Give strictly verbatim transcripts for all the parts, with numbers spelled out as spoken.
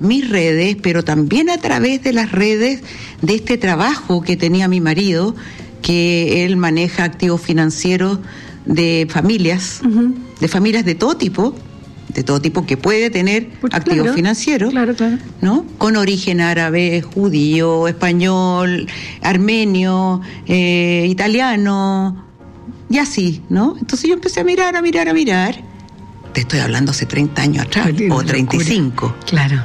mis redes, pero también a través de las redes de este trabajo que tenía mi marido, que él maneja activos financieros de familias, uh-huh. de familias de todo tipo, de todo tipo que puede tener Porque activos claro, financieros, claro, claro. ¿no? Con origen árabe, judío, español, armenio, eh, italiano, y así, ¿no? Entonces yo empecé a mirar, a mirar, a mirar. Te estoy hablando hace treinta años atrás, o treinta y cinco. Claro.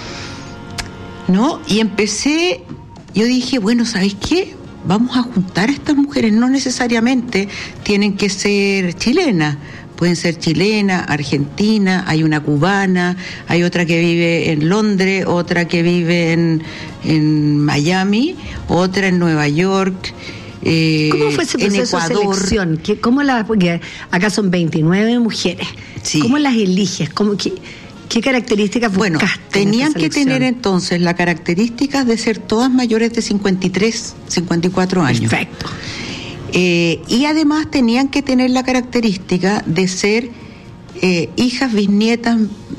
¿No? Y empecé, yo dije, bueno, ¿sabes qué? Vamos a juntar a estas mujeres, no necesariamente tienen que ser chilenas. Pueden ser chilena, argentina, hay una cubana, hay otra que vive en Londres, otra que vive en, en Miami, otra en Nueva York, eh, ¿Cómo fue ese proceso en de selección? ¿Qué, cómo la, porque acá son veintinueve mujeres. Sí. ¿Cómo las eliges? ¿Cómo, qué, ¿Qué características buscaste? Bueno, tenían que tener entonces las características de ser todas mayores de cincuenta y tres, cincuenta y cuatro años. Perfecto. Eh, y además tenían que tener la característica de ser eh, hijas, bisnietas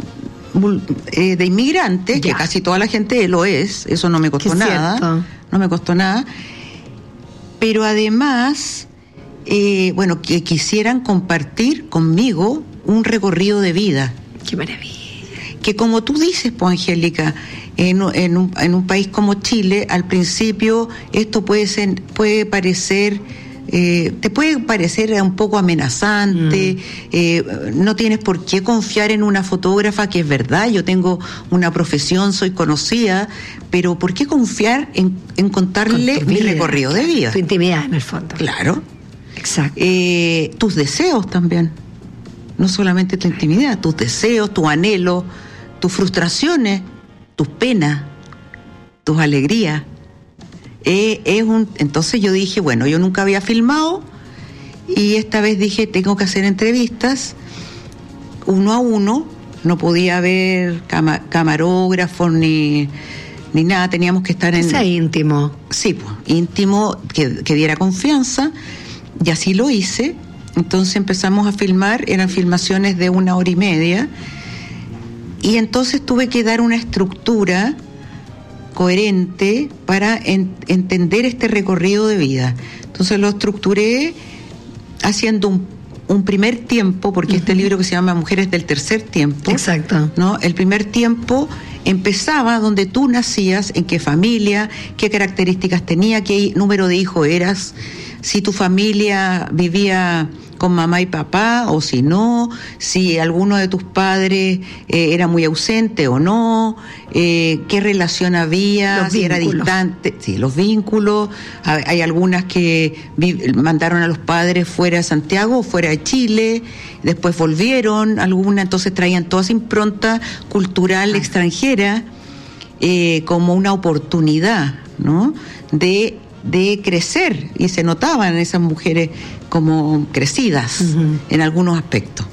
eh, de inmigrantes, ya. que casi toda la gente lo es, eso no me costó nada, cierto. no me costó nada, pero además, eh, bueno, que quisieran compartir conmigo un recorrido de vida. ¡Qué maravilla! Que como tú dices, pues, Angélica, en, en, un, en un país como Chile, al principio esto puede ser, puede parecer... Eh, te puede parecer un poco amenazante, mm. eh, no tienes por qué confiar en una fotógrafa, que es verdad, yo tengo una profesión, soy conocida, pero ¿por qué confiar en, en contarle Con mi vida, recorrido de vida? Tu intimidad, en el fondo. Claro. Exacto. Eh, tus deseos también, no solamente tu intimidad, tus deseos, tu anhelo, tus frustraciones, tus penas, tus alegrías. Eh, es un, entonces yo dije, bueno, yo nunca había filmado y esta vez dije, tengo que hacer entrevistas uno a uno, no podía haber cama, camarógrafos ni, ni nada, teníamos que estar en... Sea íntimo. Sí, pues, íntimo, que, que diera confianza, y así lo hice. Entonces empezamos a filmar, eran filmaciones de una hora y media, y entonces tuve que dar una estructura coherente para en, entender este recorrido de vida. Entonces lo estructuré haciendo un, un primer tiempo, porque uh-huh. este libro que se llama Mujeres del Tercer Tiempo. Exacto. ¿No? El primer tiempo empezaba donde tú nacías, en qué familia, qué características tenía, qué número de hijos eras, si tu familia vivía con mamá y papá o si no, si alguno de tus padres eh, era muy ausente o no, eh, qué relación había, los si vínculos. Era distante, sí, los vínculos. Hay algunas que vi- mandaron a los padres fuera de Santiago o fuera de Chile, después volvieron, algunas entonces traían toda esa impronta cultural ah. extranjera eh, como una oportunidad, ¿no? de de crecer, y se notaban esas mujeres como crecidas uh-huh. en algunos aspectos.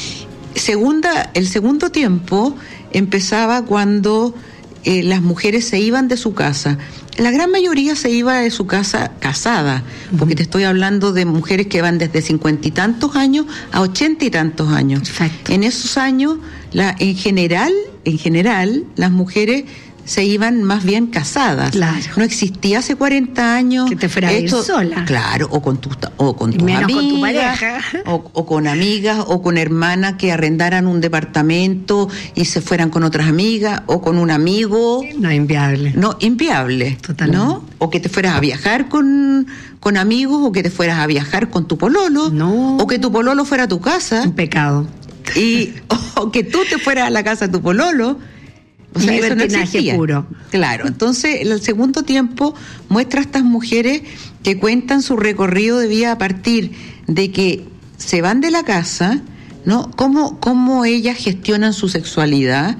Segunda, el segundo tiempo empezaba cuando eh, las mujeres se iban de su casa. La gran mayoría se iba de su casa casada, uh-huh. porque te estoy hablando de mujeres que van desde cincuenta y tantos años a ochenta y tantos años. Perfecto. En esos años, la, en general, en general, las mujeres se iban más bien casadas. Claro. No existía hace cuarenta años que te fuera esto, a ir sola. Claro, o con tus o con tus menos amigas, con tu pareja. O, o con amigas, o con hermanas que arrendaran un departamento y se fueran con otras amigas, o con un amigo. No, inviable. No, inviable. Totalmente. ¿No? O que te fueras a viajar con, con amigos, o que te fueras a viajar con tu pololo. No. O que tu pololo fuera a tu casa. Un pecado. Y, o que tú te fueras a la casa de tu pololo. O sea, eso no existía. Puro. Claro, entonces el segundo tiempo muestra a estas mujeres que cuentan su recorrido de vida a partir de que se van de la casa, ¿no? Cómo, cómo ellas gestionan su sexualidad,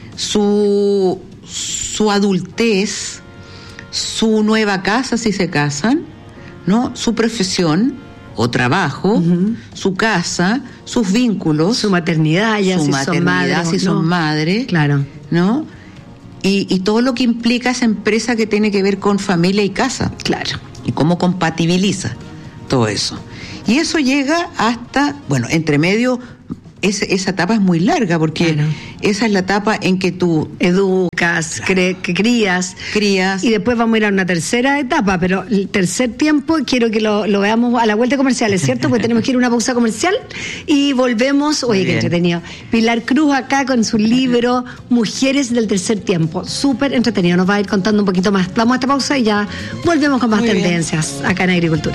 su, su adultez, su nueva casa si se casan, ¿no? Su profesión o trabajo, uh-huh. su casa, sus vínculos, su maternidad, ya su si maternidad, son madres, si son no. madres, claro, ¿no? Y, y todo lo que implica esa empresa que tiene que ver con familia y casa, claro, y cómo compatibiliza todo eso. Y eso llega hasta, bueno, entre medio es, esa etapa es muy larga, porque claro. esa es la etapa en que tú educas, cre- que crías, crías, y después vamos a ir a una tercera etapa, pero el tercer tiempo quiero que lo, lo veamos a la vuelta comercial, ¿es cierto? Porque tenemos que ir a una pausa comercial y volvemos. Oye, qué entretenido. Pilar Cruz acá con su libro Mujeres del Tercer Tiempo, súper entretenido, nos va a ir contando un poquito más. Vamos a esta pausa y ya volvemos con más muy tendencias bien. Acá en Agricultura.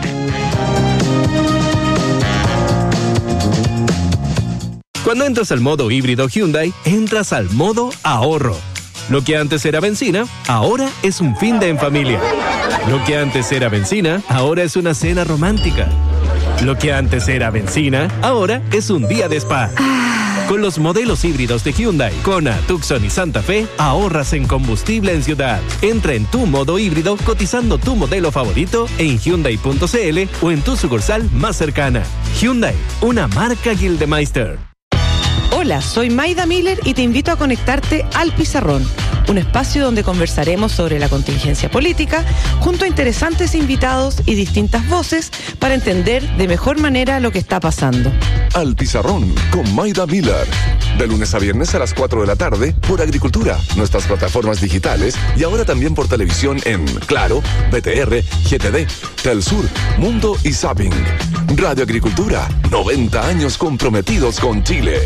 Cuando entras al modo híbrido Hyundai, entras al modo ahorro. Lo que antes era benzina, ahora es un fin de en familia. Lo que antes era benzina, ahora es una cena romántica. Lo que antes era benzina, ahora es un día de spa. Con los modelos híbridos de Hyundai, Kona, Tucson y Santa Fe, ahorras en combustible en ciudad. Entra en tu modo híbrido cotizando tu modelo favorito en Hyundai punto c l o en tu sucursal más cercana. Hyundai, una marca Gildemeister. Hola, soy Maida Miller y te invito a conectarte al Pizarrón, un espacio donde conversaremos sobre la contingencia política junto a interesantes invitados y distintas voces para entender de mejor manera lo que está pasando. Al Pizarrón con Maida Miller, de lunes a viernes a las cuatro de la tarde por Agricultura, nuestras plataformas digitales y ahora también por televisión en Claro, B T R, G T D, Telsur, Mundo y Zapping. Radio Agricultura, noventa años comprometidos con Chile.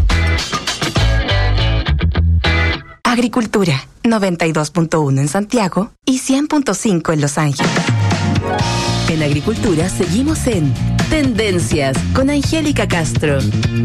Agricultura, noventa y dos punto uno en Santiago y cien punto cinco en Los Ángeles. En Agricultura seguimos en Tendencias con Angélica Castro.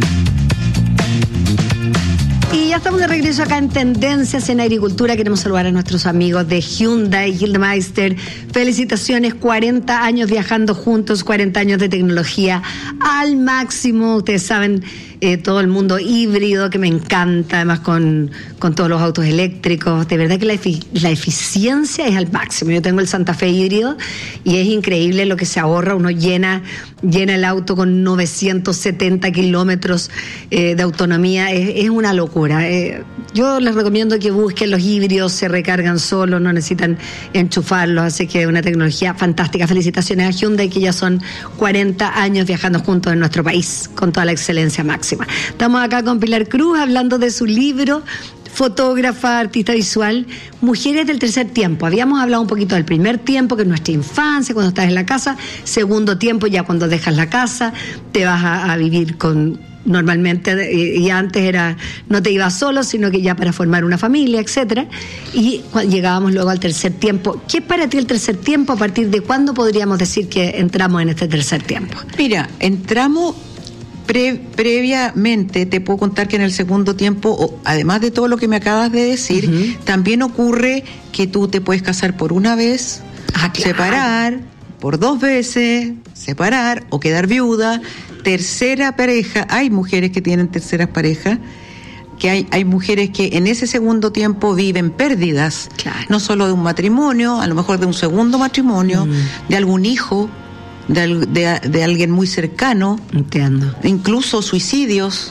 Y ya estamos de regreso acá en Tendencias en Agricultura. Queremos saludar a nuestros amigos de Hyundai, Gildemeister. Felicitaciones, cuarenta años viajando juntos, cuarenta años de tecnología al máximo. Ustedes saben, eh, todo el mundo híbrido, que me encanta, además con, con todos los autos eléctricos. De verdad que la, efi- la eficiencia es al máximo. Yo tengo el Santa Fe híbrido y es increíble lo que se ahorra. Uno llena, llena el auto con novecientos setenta kilómetros eh, de autonomía. Es, es una locura. Eh, yo les recomiendo que busquen los híbridos, se recargan solos, no necesitan enchufarlos, así que es una tecnología fantástica. Felicitaciones a Hyundai, que ya son cuarenta años viajando juntos en nuestro país, con toda la excelencia máxima. Estamos acá con Pilar Cruz hablando de su libro, fotógrafa, artista visual, Mujeres del Tercer Tiempo. Habíamos hablado un poquito del primer tiempo, que es nuestra infancia, cuando estás en la casa. Segundo tiempo, ya cuando dejas la casa, te vas a, a vivir con... Normalmente, y, y antes era, no te ibas solo, sino que ya para formar una familia, etcétera. Y llegábamos luego al tercer tiempo. ¿Qué es para ti el tercer tiempo? ¿A partir de cuándo podríamos decir que entramos en este tercer tiempo? Mira, entramos pre, previamente, te puedo contar que en el segundo tiempo, o, además de todo lo que me acabas de decir, uh-huh. también ocurre que tú te puedes casar por una vez, ah, claro. separar, por dos veces, separar o quedar viuda. Tercera pareja, hay mujeres que tienen terceras parejas, que hay, hay mujeres que en ese segundo tiempo viven pérdidas, claro. no solo de un matrimonio, a lo mejor de un segundo matrimonio, mm. de algún hijo, de, de, de alguien muy cercano. Entiendo. Incluso suicidios,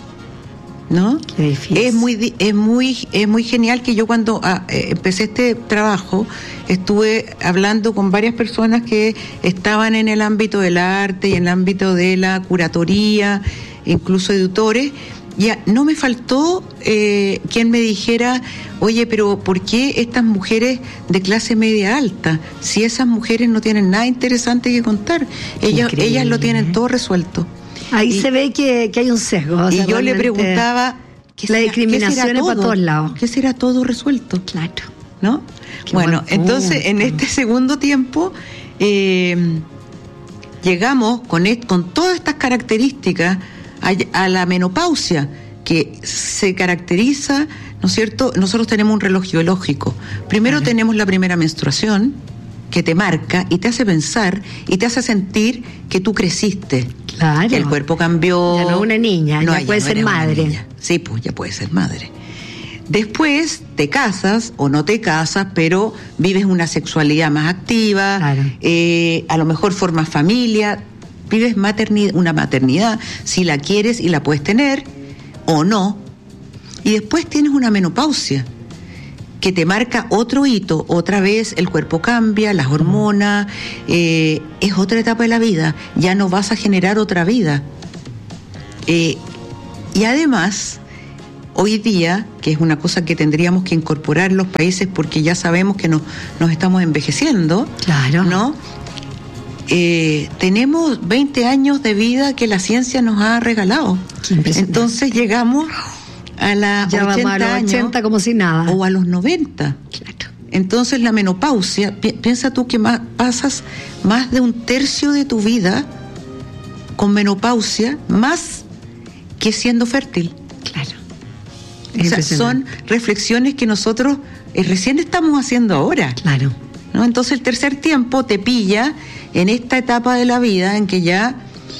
¿no? Qué difícil. Es muy, es muy, es muy genial que yo cuando ah, eh, empecé este trabajo estuve hablando con varias personas que estaban en el ámbito del arte y en el ámbito de la curatoría, incluso editores. Ya no me faltó eh, quien me dijera, oye, pero ¿por qué estas mujeres de clase media alta? Si esas mujeres no tienen nada interesante que contar, ellas, ellas lo tienen todo resuelto. Ahí y, se ve que, que hay un sesgo. O sea, y yo le preguntaba, ¿qué la será, discriminación es para todos lados. ¿Qué será todo resuelto? Claro. ¿No? Qué bueno, entonces en este segundo tiempo eh, llegamos con, est- con todas estas características a, a la menopausia, que se caracteriza, ¿no es cierto? Nosotros tenemos un reloj biológico. Primero claro. tenemos la primera menstruación, que te marca y te hace pensar y te hace sentir que tú creciste. Claro. Que el cuerpo cambió. Ya no es una niña, no, ya puede ya no ser madre. Sí, pues ya puede ser madre. Después te casas o no te casas, pero vives una sexualidad más activa, claro. eh, a lo mejor formas familia, vives maternidad, una maternidad, si la quieres y la puedes tener o no. Y después tienes una menopausia, que te marca otro hito, otra vez el cuerpo cambia, las hormonas, eh, es otra etapa de la vida, ya no vas a generar otra vida. Eh, Y además, hoy día, que es una cosa que tendríamos que incorporar en los países porque ya sabemos que nos, nos estamos envejeciendo, claro, ¿no? Eh, tenemos veinte años de vida que la ciencia nos ha regalado. Entonces llegamos a las ya ochenta vamos a los años, ochenta como si nada. O a los noventa. Claro. Entonces la menopausia, pi- piensa tú que más, pasas más de un tercio de tu vida con menopausia, más que siendo fértil. Claro. O sea, son reflexiones que nosotros eh, recién estamos haciendo ahora. Claro. ¿No? Entonces el tercer tiempo te pilla en esta etapa de la vida en que ya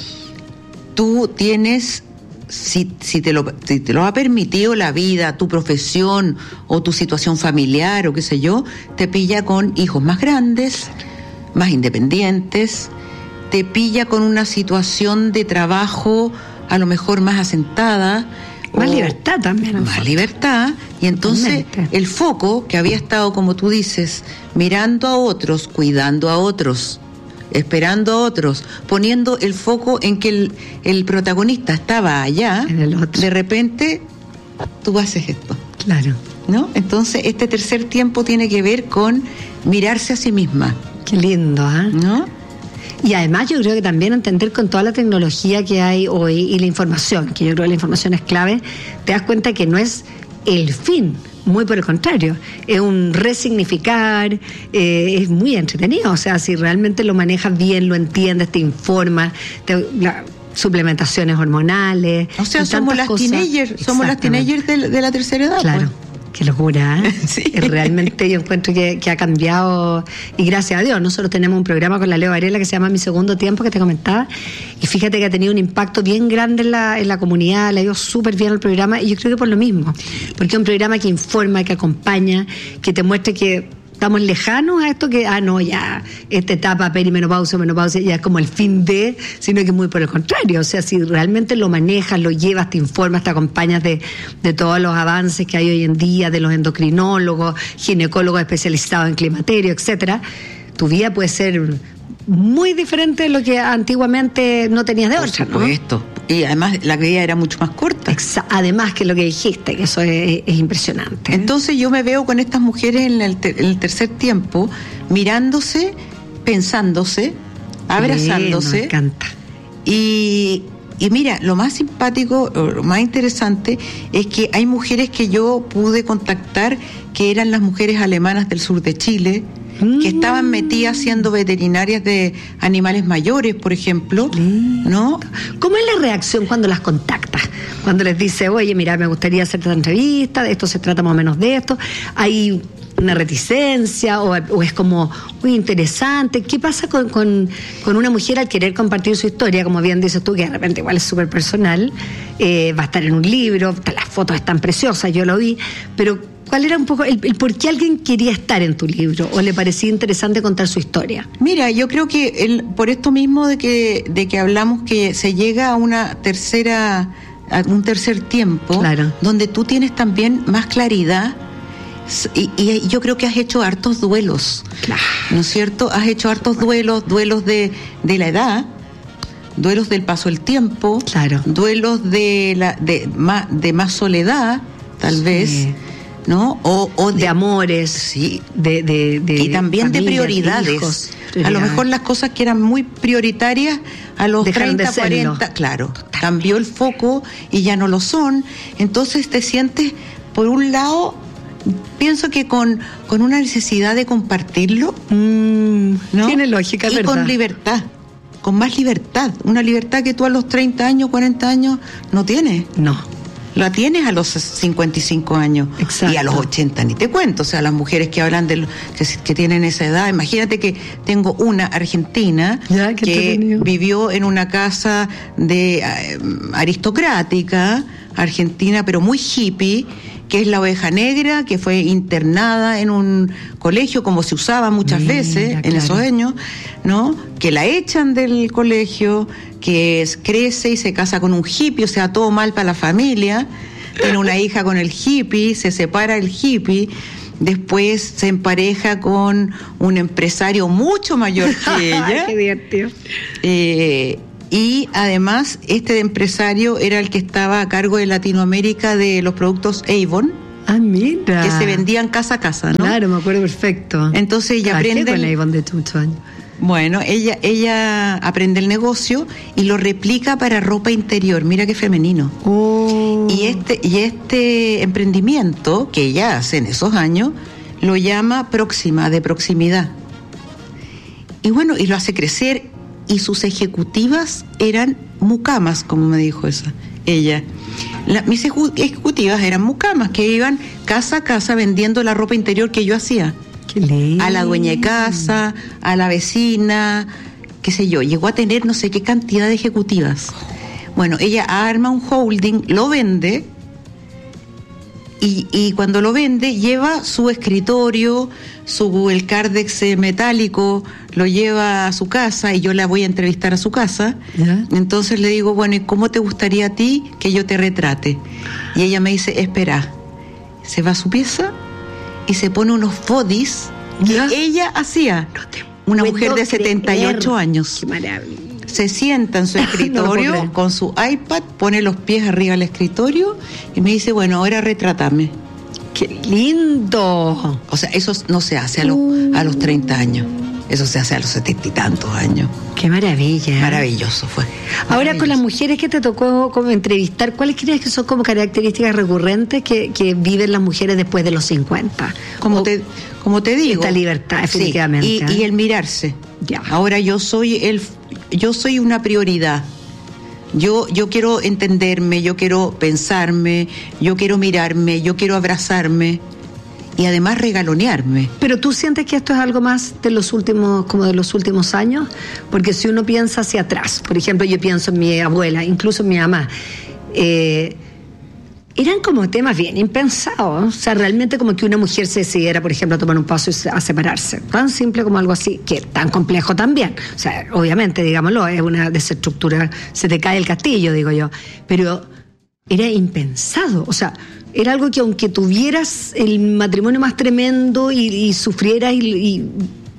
tú tienes, si, si, te lo, si te lo ha permitido la vida, tu profesión o tu situación familiar o qué sé yo, te pilla con hijos más grandes, más independientes, te pilla con una situación de trabajo a lo mejor más asentada. Más o libertad también. Más libertad. Y entonces Totalmente. el foco que había estado, como tú dices, mirando a otros, cuidando a otros, esperando a otros, poniendo el foco en que el, el protagonista estaba allá, En el otro. de repente tú haces esto, Claro. ¿no? Entonces este tercer tiempo tiene que ver con mirarse a sí misma, Qué lindo, ¿eh? ¿no? Y además yo creo que también entender con toda la tecnología que hay hoy y la información, que yo creo que la información es clave, te das cuenta que no es el fin, muy por el contrario, es un resignificar, eh, es muy entretenido, o sea, si realmente lo manejas bien, lo entiendes, te informas, te, la, suplementaciones hormonales. O sea, y somos tantas las cosas. teenagers, somos las Exactamente. teenagers de, de la tercera edad. Claro. Pues. Qué locura, ¿eh? Sí. Realmente yo encuentro que, que ha cambiado, y gracias a Dios. Nosotros tenemos un programa con la Leo Varela que se llama Mi Segundo Tiempo, que te comentaba, y fíjate que ha tenido un impacto bien grande en la, en la comunidad, le ha ido súper bien al programa, y yo creo que por lo mismo, porque es un programa que informa, que acompaña, que te muestra que estamos lejanos a esto que, ah, no, ya, esta etapa perimenopausia, menopausia, ya es como el fin de, sino que muy por el contrario. O sea, si realmente lo manejas, lo llevas, te informas, te acompañas de, de todos los avances que hay hoy en día, de los endocrinólogos, ginecólogos especializados en climaterio, etcétera, tu vida puede ser muy diferente de lo que antiguamente no tenías de Por otra, ¿no? supuesto. Y además la vida era mucho más corta. Exa- Además que lo que dijiste, que eso es, es impresionante. Entonces yo me veo con estas mujeres en el, ter- en el tercer tiempo, mirándose, pensándose, abrazándose. Sí, me encanta. Y, y mira, lo más simpático, o lo más interesante, es que hay mujeres que yo pude contactar, que eran las mujeres alemanas del sur de Chile, Mm. que estaban metidas siendo veterinarias de animales mayores, por ejemplo, ¿no? ¿Cómo es la reacción cuando las contactas? Cuando les dice, oye, mira, me gustaría hacer esta entrevista, de esto se trata más o menos de esto. ¿Hay una reticencia o, o es como muy interesante? ¿Qué pasa con, con, con una mujer al querer compartir su historia? Como bien dices tú, que de repente igual es súper personal, eh, va a estar en un libro, las fotos están preciosas, yo lo vi, pero ¿cuál era un poco el, el por qué alguien quería estar en tu libro o le parecía interesante contar su historia? Mira, yo creo que el, por esto mismo de que de que hablamos que se llega a una tercera a un tercer tiempo, Claro. donde tú tienes también más claridad. Y, y yo creo que has hecho hartos duelos, Claro. ¿no es cierto? Has hecho hartos duelos, duelos de, de la edad, duelos del paso del tiempo, Claro. duelos de la de más de más soledad, tal Sí. vez, ¿no? O, o De amores, sí, de, de, de y también de familia, prioridades. hijos, A lo prioridades. mejor las cosas que eran muy prioritarias a los Dejaron de treinta, serlo. cuarenta, claro, cambió el foco y ya no lo son. Entonces te sientes, por un lado, pienso que con, con una necesidad de compartirlo, Mm, ¿no? Tiene lógica, y ¿verdad? con libertad, con más libertad, una libertad que tú a los treinta años, cuarenta años no tienes. No. La tienes a los cincuenta y cinco años. Exacto. Y a los ochenta ni te cuento. O sea, las mujeres que hablan de lo- que, que tienen esa edad. Imagínate que tengo una argentina Ya, qué que entretenido. vivió en una casa de eh, aristocrática, argentina, pero muy hippie, que es la oveja negra, que fue internada en un colegio, como se usaba muchas Mira, veces en claro. esos años, ¿no? Que la echan del colegio, que es- crece y se casa con un hippie, o sea, todo mal para la familia. Tiene una hija con el hippie, se separa el hippie, después se empareja con un empresario mucho mayor que ella. Qué divertido. Eh, y además este empresario era el que estaba a cargo de Latinoamérica de los productos Avon. Ah, mira. Que se vendían casa a casa, ¿no? Claro, me acuerdo perfecto. Entonces ella Trabajé aprende... con Avon de muchos años. Bueno, ella, ella aprende el negocio y lo replica para ropa interior. Mira qué femenino. Oh. Y este, y este emprendimiento que ella hace en esos años lo llama Próxima, de proximidad. Y bueno, y lo hace crecer, y sus ejecutivas eran mucamas, como me dijo esa, ella. La, mis ejecutivas eran mucamas que iban casa a casa vendiendo la ropa interior que yo hacía. Qué lindo. A la dueña de casa, a la vecina, qué sé yo. Llegó a tener no sé qué cantidad de ejecutivas. Bueno, ella arma un holding, lo vende, y, y cuando lo vende lleva su escritorio, su el cárdex metálico, lo lleva a su casa, y yo la voy a entrevistar a su casa. ¿Ya? Entonces le digo, bueno, ¿y cómo te gustaría a ti que yo te retrate? Y ella me dice, espera. Se va a su pieza y se pone unos bodies que ¿Ya? ella hacía. No te Una puedo mujer de setenta y ocho creer. años. Qué maravilla. Se sienta en su No lo puedo escritorio creer. con su iPad, pone los pies arriba del escritorio y me dice, bueno, ahora retrátame. Qué lindo. O sea, eso no se hace a, los a los treinta años. Eso se hace a los setenta y tantos años. Qué maravilla. Maravilloso fue. Ahora, con las Maravilloso. mujeres que te tocó como entrevistar, ¿cuáles crees que son como características recurrentes que, que viven las mujeres después de los cincuenta? Como O- te, como te digo. Esta libertad, sí, definitivamente, y, ¿eh? y el mirarse. Ya. Ahora yo soy el, yo soy una prioridad. Yo, yo quiero entenderme, yo quiero pensarme, yo quiero mirarme, yo quiero abrazarme y además regalonearme. Pero tú sientes que esto es algo más de los últimos, como de los últimos años, porque si uno piensa hacia atrás, por ejemplo, yo pienso en mi abuela, incluso en mi mamá, eh, eran como temas bien impensados. O sea, realmente como que una mujer se decidiera, por ejemplo, a tomar un paso y se- a separarse. Tan simple como algo así, que tan complejo también. O sea, obviamente, digámoslo, es una desestructura, se te cae el castillo, digo yo. Pero era impensado. O sea, era algo que aunque tuvieras el matrimonio más tremendo y, y sufrieras y, y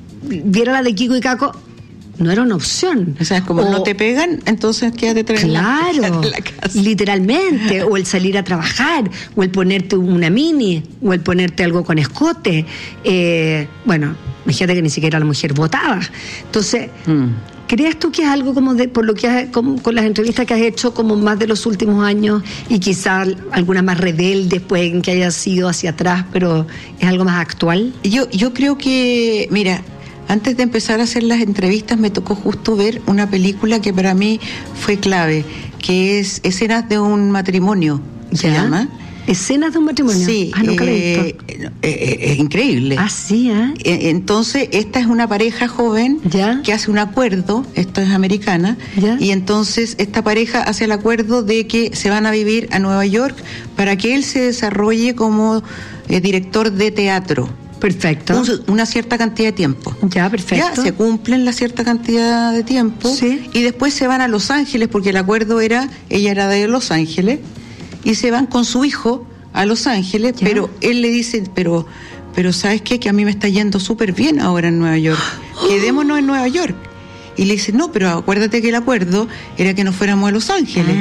viera la de Kiko y Caco, no era una opción. O sea, es como O- no te pegan, entonces quédate tranquila. Claro, en la casa. literalmente, o el salir a trabajar, o el ponerte una mini, o el ponerte algo con escote. Eh, bueno, imagínate que ni siquiera la mujer votaba. Entonces, Mm. ¿crees tú que es algo como de, por lo que has, como, con las entrevistas que has hecho, como más de los últimos años, y quizá alguna más rebelde, pues, en que haya sido hacia atrás, pero es algo más actual? Yo, yo creo que, mira, antes de empezar a hacer las entrevistas me tocó justo ver una película que para mí fue clave, que es Escenas de un matrimonio, se ¿Ya? llama. ¿Escenas de un matrimonio? Sí, Ah, nunca la he eh, visto. eh, eh, es increíble. Ah, sí, ¿eh? Eh, Entonces, esta es una pareja joven ¿Ya? que hace un acuerdo, esto es americana, ¿Ya? y entonces esta pareja hace el acuerdo de que se van a vivir a Nueva York para que él se desarrolle como eh, director de teatro. Perfecto. Un- una cierta cantidad de tiempo. Ya, perfecto. Ya se cumplen la cierta cantidad de tiempo Sí. y después se van a Los Ángeles porque el acuerdo era, ella era de Los Ángeles, y se van con su hijo a Los Ángeles, Ya. pero él le dice, pero, pero ¿sabes qué? Que a mí me está yendo súper bien ahora en Nueva York. Quedémonos en Nueva York. Y le dice, no, pero acuérdate que el acuerdo era que nos fuéramos a Los Ángeles.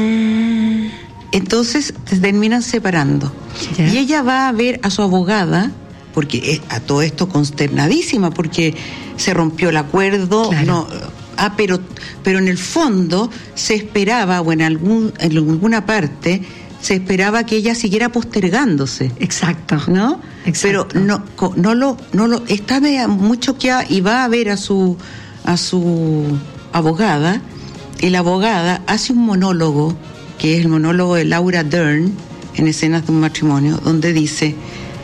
Ah, Entonces se terminan separando. Ya. Y ella va a ver a su abogada, porque es a todo esto consternadísima, porque se rompió el acuerdo. Claro. No, ah, pero, pero en el fondo se esperaba, o en, algún, en alguna parte, se esperaba que ella siguiera postergándose. exacto. ¿No? Exacto. Pero no, co- no lo, no lo, está media muy choqueada y va a ver a su, a su abogada, y la abogada hace un monólogo, que es el monólogo de Laura Dern, en Escenas de un matrimonio, donde dice,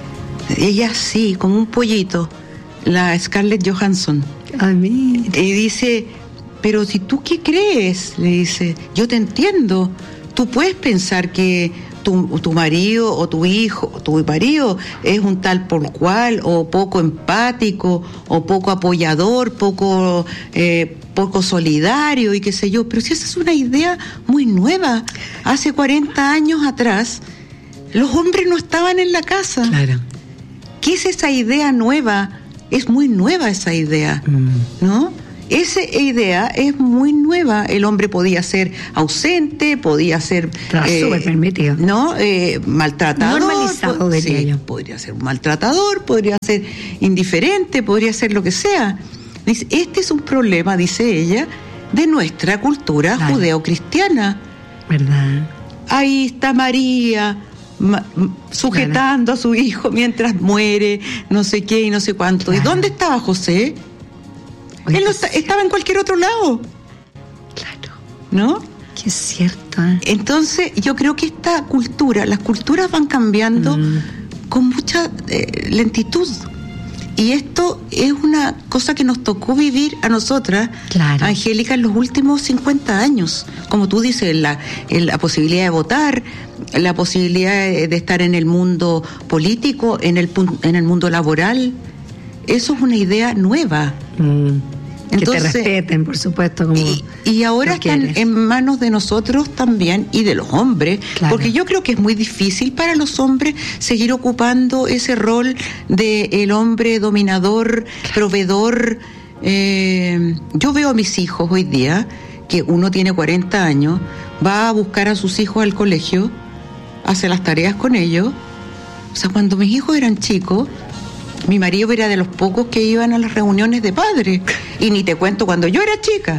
ella sí, como un pollito, la Scarlett Johansson, A mí. y dice, pero si tú qué crees, le dice, yo te entiendo, tú puedes pensar que tu, tu marido o tu hijo, o tu marido es un tal por cual, o poco empático, o poco apoyador, poco, eh, poco solidario y qué sé yo, pero si esa es una idea muy nueva, hace cuarenta años atrás, los hombres no estaban en la casa. Claro. ¿Qué es esa idea nueva? Es muy nueva esa idea, Mm. ¿no? esa idea es muy nueva. El hombre podía ser ausente, podía ser eh, súper permitido, ¿no? Eh, maltratador, normalizado, po- diría sí, yo. podría ser un maltratador, podría ser indiferente, podría ser lo que sea. Dice, este es un problema, dice ella, de nuestra cultura claro. judeocristiana. ¿Verdad? Ahí está María ma, sujetando claro. a su hijo mientras muere, no sé qué y no sé cuánto. Claro. ¿Y dónde estaba José? Oye, Él no está, estaba en cualquier otro lado. Claro. ¿No? Que es cierto. ¿eh? Entonces, yo creo que esta cultura, las culturas van cambiando mm. con mucha eh, lentitud. Y esto es una cosa que nos tocó vivir a nosotras, claro. Angélica, en los últimos cincuenta años. Como tú dices, la, la posibilidad de votar, la posibilidad de estar en el mundo político, en el, en el mundo laboral. Eso es una idea nueva. Mm. Entonces, que te respeten, por supuesto. Como y, y ahora están quieres. en manos de nosotros también y de los hombres, claro. porque yo creo que es muy difícil para los hombres seguir ocupando ese rol de el hombre dominador, claro. proveedor. Eh, yo veo a mis hijos hoy día, que uno tiene cuarenta años, va a buscar a sus hijos al colegio, hace las tareas con ellos. O sea, cuando mis hijos eran chicos, mi marido era de los pocos que iban a las reuniones de padres. Y ni te cuento cuando yo era chica.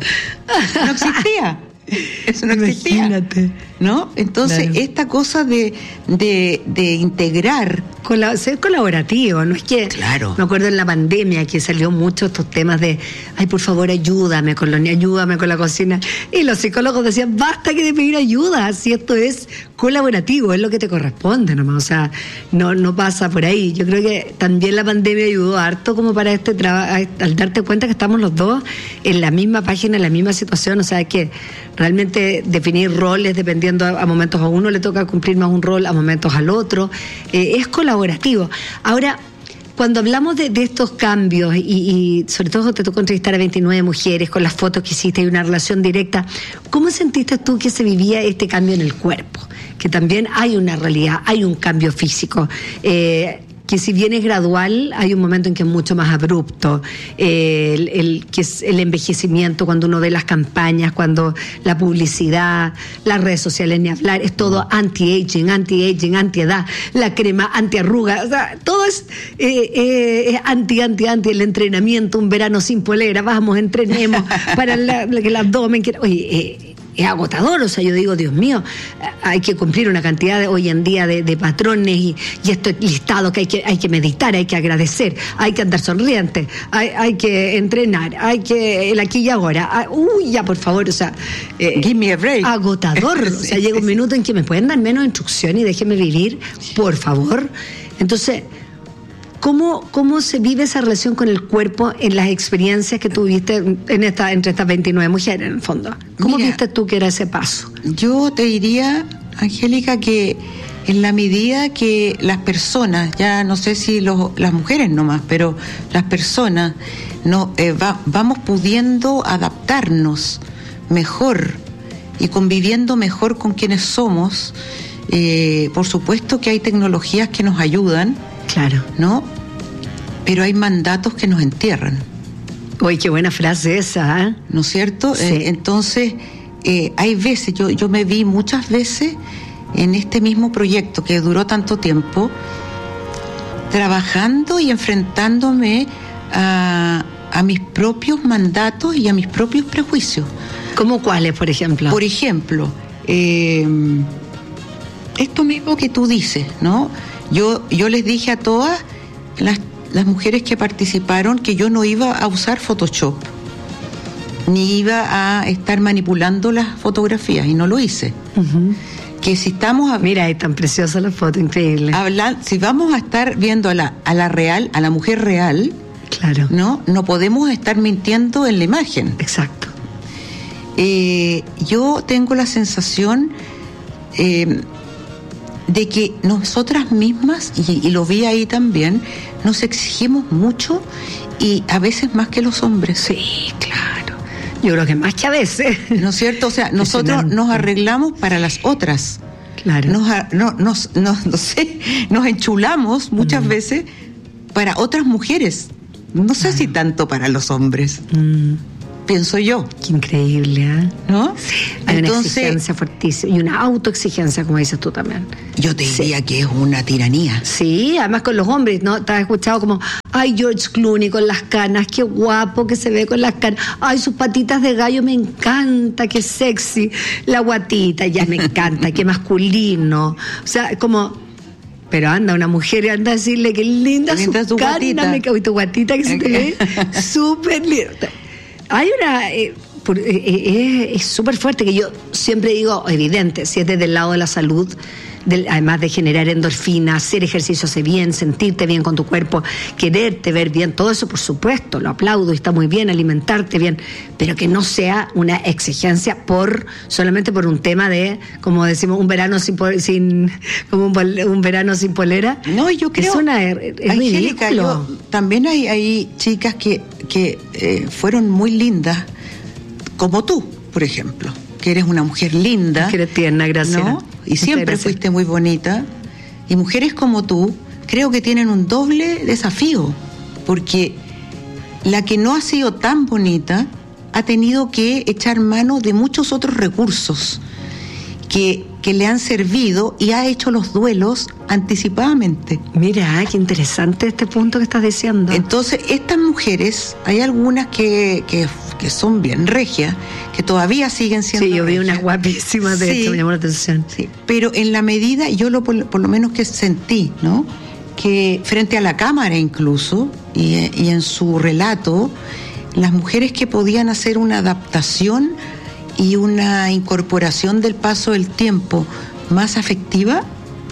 No existía. Eso no existía. Imagínate. ¿No? Entonces, claro. esta cosa de, de, de integrar. Colab- ser colaborativo, no es que. Claro. Me acuerdo en la pandemia que salió mucho estos temas de, ay, por favor, ayúdame con los niños, ayúdame con la cocina. Y los psicólogos decían, basta que de pedir ayuda, si esto es colaborativo, es lo que te corresponde nomás. O sea, no, no pasa por ahí. Yo creo que también la pandemia ayudó harto como para este trabajo, al darte cuenta que estamos los dos en la misma página, en la misma situación. O sea, que realmente definir roles dependiendo a, a momentos a uno le toca cumplir más un rol, a momentos al otro. Eh, es colaborativo. Ahora, cuando hablamos de, de estos cambios, y, y sobre todo te tocó entrevistar a veintinueve mujeres con las fotos que hiciste y una relación directa, ¿cómo sentiste tú que se vivía este cambio en el cuerpo? Que también hay una realidad, hay un cambio físico. Eh, que si bien es gradual, hay un momento en que es mucho más abrupto, eh, el, el, que es el envejecimiento, cuando uno ve las campañas, cuando la publicidad, las redes sociales, ni hablar, es todo anti-aging, anti-aging, anti-edad, la crema anti-arruga, o sea, todo es, eh, eh, es anti, anti, anti, el entrenamiento, un verano sin polera, vamos, entrenemos para la, la, el abdomen, que, oye, eh, es agotador. O sea, yo digo, Dios mío, hay que cumplir una cantidad de, hoy en día de, de patrones y, y esto listado que hay que hay que meditar, hay que agradecer, hay que andar sonriente, hay, hay que entrenar, hay que el aquí y ahora, hay, uy, ya por favor, o sea, eh, give me a break. Agotador. O sea, llega un minuto en que me pueden dar menos instrucciones y déjenme vivir, por favor. Entonces, ¿Cómo, ¿Cómo se vive esa relación con el cuerpo en las experiencias que tuviste en esta, entre estas veintinueve mujeres, en el fondo? ¿Cómo Mira, viste tú que era ese paso? Yo te diría, Angélica, que en la medida que las personas, ya no sé si los, las mujeres nomás, pero las personas no, eh, va, vamos pudiendo adaptarnos mejor y conviviendo mejor con quienes somos, eh, por supuesto que hay tecnologías que nos ayudan. Claro. ¿No? Pero hay mandatos que nos entierran. Uy, qué buena frase esa, ¿eh? ¿No es cierto? Sí. Eh, entonces, eh, hay veces, yo, yo me vi muchas veces en este mismo proyecto que duró tanto tiempo, trabajando y enfrentándome a, a mis propios mandatos y a mis propios prejuicios. ¿Cómo cuáles, por ejemplo? Por ejemplo, eh, esto mismo que tú dices, ¿no? Yo, yo les dije a todas las, las mujeres que participaron que yo no iba a usar Photoshop, ni iba a estar manipulando las fotografías, y no lo hice. Uh-huh. Que si estamos a, mira, es tan preciosa la foto, increíble. Hablar, si vamos a estar viendo a la, a la real, a la mujer real, claro, no, no podemos estar mintiendo en la imagen. Exacto. Eh, yo tengo la sensación eh, de que nosotras mismas, y, y lo vi ahí también, nos exigimos mucho y a veces más que los hombres. Sí, claro. Yo creo que más que a veces. ¿No es cierto? O sea, nosotros nos arreglamos para las otras. Claro. Nos, no, nos, nos, no sé, nos enchulamos muchas mm. veces para otras mujeres. No sé claro. si tanto para los hombres. Mm. pienso yo. Qué increíble, ¿eh? ¿No? Hay Entonces, una exigencia fuertísima y una autoexigencia, como dices tú también. Yo te diría sí. que es una tiranía. Sí, además con los hombres, ¿no? Te has escuchado como, ay, George Clooney con las canas, qué guapo que se ve con las canas. Ay, sus patitas de gallo me encanta, qué sexy. La guatita, ya me encanta, qué masculino. O sea, como... Pero anda, una mujer anda a decirle que linda su tu cara, guatita. Me cago y tu guatita que se te ve súper linda. Hay una... Eh, por, eh, es súper fuerte, que yo siempre digo, evidente, si es desde el lado de la salud, de, además de generar endorfinas, hacer ejercicio hace bien, sentirte bien con tu cuerpo, quererte ver bien, todo eso por supuesto, lo aplaudo y está muy bien, alimentarte bien, pero que no sea una exigencia por solamente por un tema de, como decimos, un verano sin, sin como un, un verano sin polera. No, yo creo, es una, es Angélica, yo, también hay, hay chicas que, que eh, fueron muy lindas, como tú, por ejemplo, que eres una mujer linda. Que eres tierna, gracias. ¿No? Y siempre gracias. Fuiste muy bonita. Y mujeres como tú, creo que tienen un doble desafío, porque la que no ha sido tan bonita ha tenido que echar mano de muchos otros recursos que, que le han servido y ha hecho los duelos anticipadamente. Mira, qué interesante este punto que estás diciendo. Entonces, estas mujeres, hay algunas que, que, que son bien regias, que todavía siguen siendo Sí, yo vi regias. unas guapísimas de sí, esto, me llamó la atención. Sí, pero en la medida, yo lo por, por lo menos que sentí, ¿no? Que frente a la cámara incluso, y, y en su relato, las mujeres que podían hacer una adaptación y una incorporación del paso del tiempo más afectiva,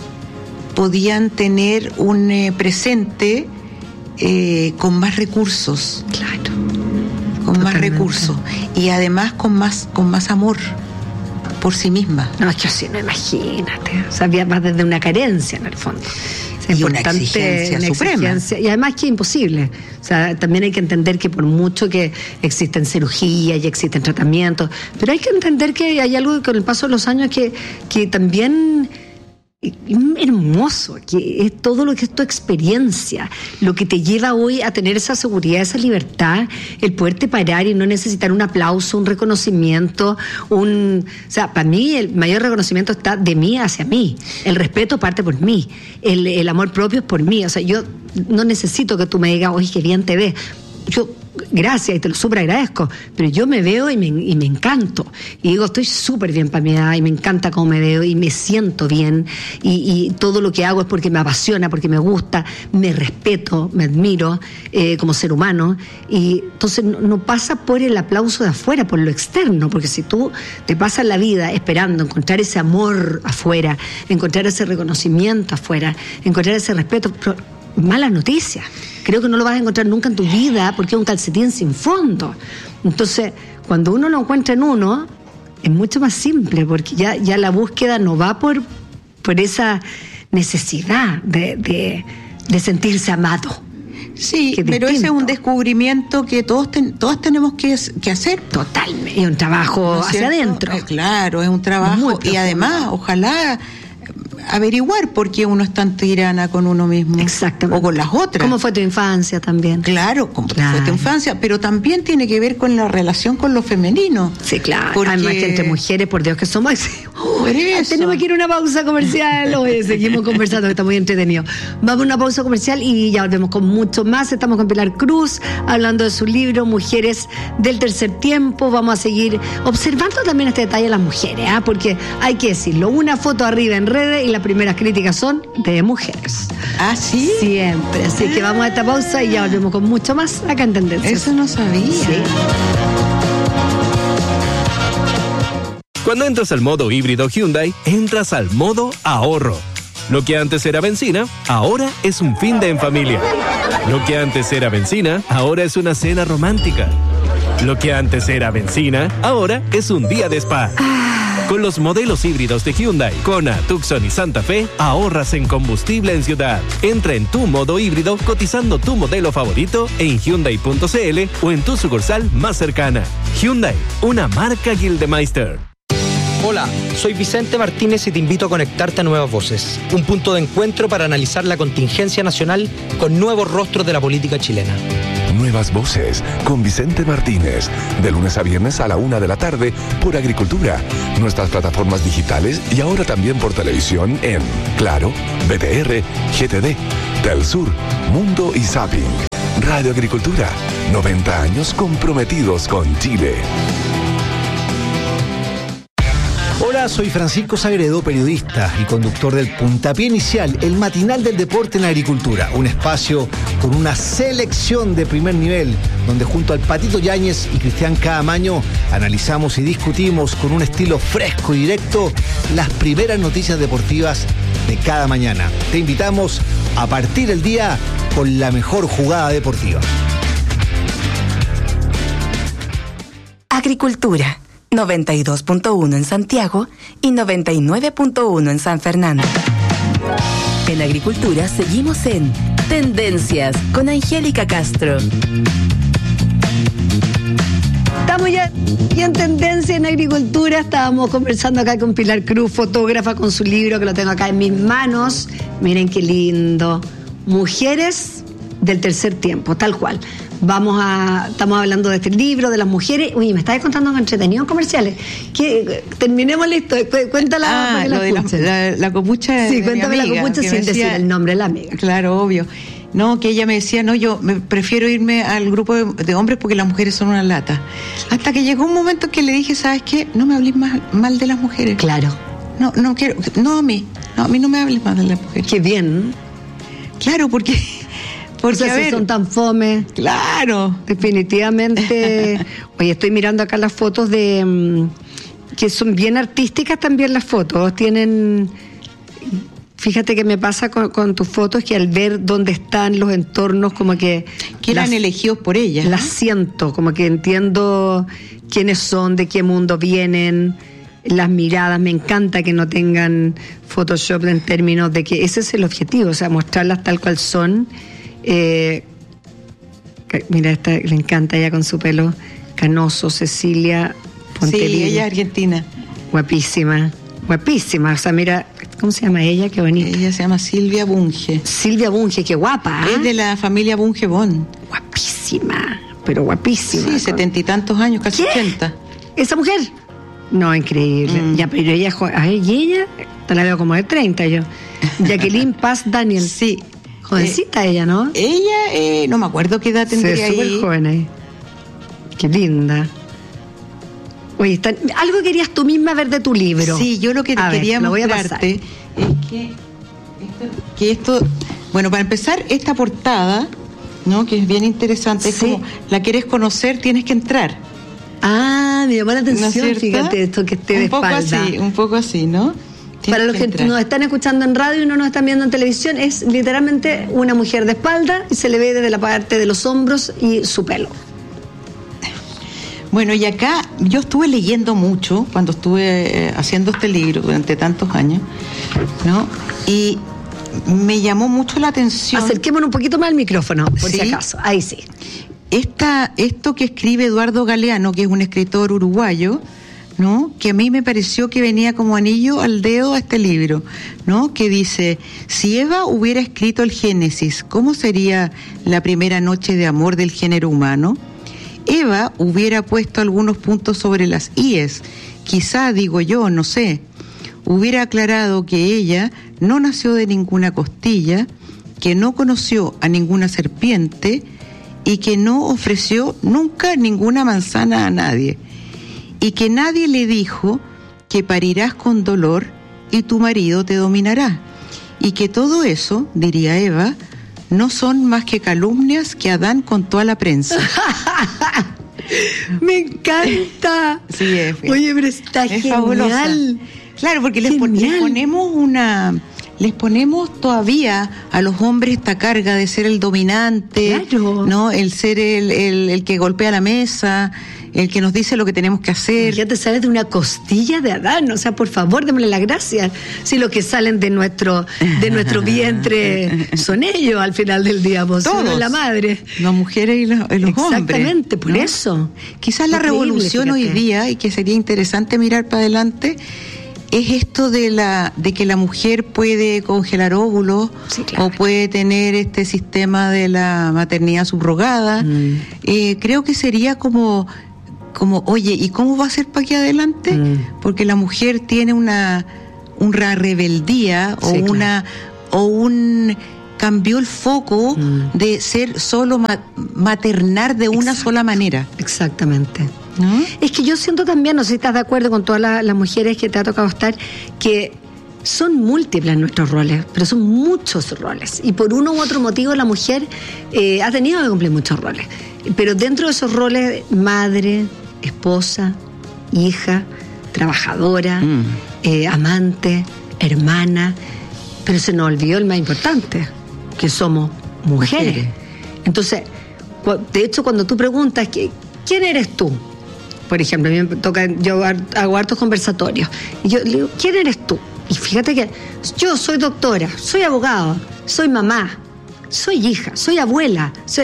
podían tener un eh, presente eh, con más recursos. Claro. Con Totalmente. Más recursos. Y además con más, con más amor por sí misma. No, es que así, no, imagínate. O sea, había más desde una carencia en el fondo. O sea, y una exigencia una suprema. Exigencia, y además que es imposible. O sea, también hay que entender que por mucho que existen cirugías y existen tratamientos, pero hay que entender que hay algo que con el paso de los años que, que también... hermoso, que es todo lo que es tu experiencia, lo que te lleva hoy a tener esa seguridad, esa libertad, el poderte parar y no necesitar un aplauso, un reconocimiento, un, o sea, para mí el mayor reconocimiento está de mí hacia mí, el respeto parte por mí, el, el amor propio es por mí, o sea, yo no necesito que tú me digas, oye, qué bien te ves, yo gracias y te lo súper agradezco, pero yo me veo y me, y me encanto y digo, estoy súper bien para mi edad y me encanta cómo me veo y me siento bien y, y todo lo que hago es porque me apasiona, porque me gusta, me respeto, me admiro eh, como ser humano, y entonces no, no pasa por el aplauso de afuera, por lo externo, porque si tú te pasas la vida esperando encontrar ese amor afuera, encontrar ese reconocimiento afuera, encontrar ese respeto, pero malas noticias. Creo que no lo vas a encontrar nunca en tu vida porque es un calcetín sin fondo. Entonces, cuando uno lo encuentra en uno, es mucho más simple porque ya, ya la búsqueda no va por, por esa necesidad de, de, de sentirse amado. Sí, Qué pero distinto. ese es un descubrimiento que todos ten, todas tenemos que, que hacer. Totalmente. Y un trabajo ¿No es hacia cierto? adentro. Eh, claro, es un trabajo. Muy Y profundo. además, ojalá averiguar por qué uno es tan tirana con uno mismo. Exactamente. O con las otras. ¿Cómo fue tu infancia también? Claro, como Claro. fue tu infancia, pero también tiene que ver con la relación con lo femenino. Sí, claro. Porque- Además que entre mujeres, por Dios que somos. Por eso. Tenemos que ir a una pausa comercial. Oye, seguimos conversando, que está muy entretenido. Vamos a una pausa comercial y ya volvemos con mucho más. Estamos con Pilar Cruz, hablando de su libro Mujeres del Tercer Tiempo. Vamos a seguir observando también este detalle de las mujeres, ¿ah? Porque hay que decirlo, una foto arriba en redes y las primeras críticas son de mujeres. Ah, sí. Siempre. Así que vamos a esta pausa y ya volvemos con mucho más acá en Tendencias. Eso no sabía. Sí. Cuando entras al modo híbrido Hyundai, entras al modo ahorro. Lo que antes era benzina, ahora es un fin de en familia. Lo que antes era benzina, ahora es una cena romántica. Lo que antes era benzina, ahora es un día de spa. Con los modelos híbridos de Hyundai, Kona, Tucson y Santa Fe, ahorras en combustible en ciudad. Entra en tu modo híbrido cotizando tu modelo favorito en Hyundai punto c l o en tu sucursal más cercana. Hyundai, una marca Gildemeister. Hola, soy Vicente Martínez y te invito a conectarte a Nuevas Voces, un punto de encuentro para analizar la contingencia nacional con nuevos rostros de la política chilena. Nuevas voces con Vicente Martínez. De lunes a viernes a la una de la tarde por Agricultura. Nuestras plataformas digitales y ahora también por televisión en Claro, B T R, G T D, Telsur, Mundo y Zapping. Radio Agricultura. noventa años comprometidos con Chile. Hola, soy Francisco Sagredo, periodista y conductor del Puntapié Inicial, el matinal del deporte en agricultura. Un espacio con una selección de primer nivel, donde junto al Patito Yáñez y Cristian Caamaño analizamos y discutimos con un estilo fresco y directo las primeras noticias deportivas de cada mañana. Te invitamos a partir el día con la mejor jugada deportiva. Agricultura. noventa y dos punto uno en Santiago y noventa y nueve punto uno en San Fernando. En Agricultura seguimos en Tendencias con Angélica Castro. Estamos ya, ya en Tendencia en Agricultura. Estábamos conversando acá con Pilar Cruz, fotógrafa, con su libro que lo tengo acá en mis manos. Miren qué lindo. Mujeres del tercer tiempo, tal cual. Vamos a, estamos hablando de este libro, de las mujeres. Uy, me estabas contando algo entretenido en comerciales. ¿Qué? Terminemos listo. Cuéntala. Ah, lo de la, la, la copucha. Sí, de cuéntame mi amiga, la copucha sin decía, decir el nombre de la amiga. Claro, obvio. No, que ella me decía, no, yo me prefiero irme al grupo de, de hombres porque las mujeres son una lata. Hasta que llegó un momento que le dije, ¿sabes qué? No me hables más, mal de las mujeres. Claro. No, no quiero, no a mí, no, a mí no me hables más de las mujeres. Qué bien. Claro, porque... Porque, o sea, a ver, si son tan fome. Claro. Definitivamente. Oye, estoy mirando acá las fotos de... Um, que son bien artísticas también las fotos. Tienen... Fíjate que me pasa con, con tus fotos que al ver dónde están los entornos, como que... Que eran las, elegidos por ellas. Las ¿no? siento, como que entiendo quiénes son, de qué mundo vienen, las miradas. Me encanta que no tengan Photoshop en términos de que ese es el objetivo, o sea, mostrarlas tal cual son. Eh, mira, esta le encanta ella con su pelo canoso, Cecilia Pontelini. Sí, ella es argentina. Guapísima, guapísima. O sea, mira, ¿cómo se llama ella? Qué bonita. Ella se llama Silvia Bunge. Silvia Bunge, qué guapa. ¿eh? Es de la familia Bunge Bon. Guapísima, pero guapísima. Sí, setenta y tantos años, casi ¿Qué? ochenta. ¿Esa mujer? No, increíble. Mm. Ya, pero ella, ay, y ella, te la veo como de treinta yo. Jacqueline Paz Daniel. Sí. Jovencita eh, ella, ¿no? Ella, eh, no me acuerdo qué edad tendría ahí. Sí, súper joven ahí. Qué linda. Oye, está, algo querías tú misma ver de tu libro. Sí, yo lo que a quería ver, mostrarte es que esto, que esto, bueno, para empezar, esta portada, ¿no? Que es bien interesante, es sí. como, la quieres conocer, tienes que entrar. Ah, me llamó la atención, ¿no, fíjate, esto que esté un de poco espalda. Así, un poco así, ¿no? Para los que, que nos están escuchando en radio y no nos están viendo en televisión, es literalmente una mujer de espalda y se le ve desde la parte de los hombros y su pelo. Bueno, y acá yo estuve leyendo mucho cuando estuve eh, haciendo este libro durante tantos años, ¿no? Y me llamó mucho la atención. Acerquémonos un poquito más al micrófono, por ¿sí? si acaso. Ahí sí. Esta, esto que escribe Eduardo Galeano, que es un escritor uruguayo, ¿no? Que a mí me pareció que venía como anillo al dedo a este libro, ¿no? Que dice, si Eva hubiera escrito el Génesis, ¿cómo sería la primera noche de amor del género humano? Eva hubiera puesto algunos puntos sobre las íes, quizá, digo yo, no sé. Hubiera aclarado que ella no nació de ninguna costilla, que no conoció a ninguna serpiente y que no ofreció nunca ninguna manzana a nadie. Y que nadie le dijo que parirás con dolor y tu marido te dominará. Y que todo eso, diría Eva, no son más que calumnias que Adán contó a la prensa. ¡Me encanta! Sí, es, oye, pero está es genial. Fabulosa. Claro, porque les, pon, les ponemos una... Les ponemos todavía a los hombres esta carga de ser el dominante, claro. ¿no? El ser el, el, el que golpea la mesa, el que nos dice lo que tenemos que hacer. Ya te sales de una costilla de Adán, o sea, por favor, démosle las gracias. Si los que salen de nuestro de nuestro vientre son ellos al final del día, vos todos, la madre. Las mujeres y los, y los Exactamente, hombres. Exactamente, por ¿no? eso. Quizás la revolución fíjate. hoy día, y que sería interesante mirar para adelante, es esto de la de que la mujer puede congelar óvulos, sí, claro, o puede tener este sistema de la maternidad subrogada. Mm. Eh, creo que sería como, como, oye, ¿y cómo va a ser para aquí adelante? Mm. Porque la mujer tiene una, una rebeldía, sí, o claro, una o un cambió el foco mm. de ser solo ma- maternar de una Exacto. sola manera. Exactamente. ¿No? Es que yo siento también, no sé si estás de acuerdo con todas la, las mujeres que te ha tocado estar, que son múltiples nuestros roles, pero son muchos roles. Y por uno u otro motivo la mujer eh, ha tenido que cumplir muchos roles. Pero dentro de esos roles, madre, esposa, hija, trabajadora, mm. eh, amante, hermana. Pero se nos olvidó el más importante, que somos mujeres. mujeres. Entonces, de hecho, cuando tú preguntas, ¿quién eres tú? Por ejemplo, a mí me toca, yo hago hartos conversatorios. Y yo le digo, ¿quién eres tú? Y fíjate que yo soy doctora, soy abogado, soy mamá, soy hija, soy abuela. Soy...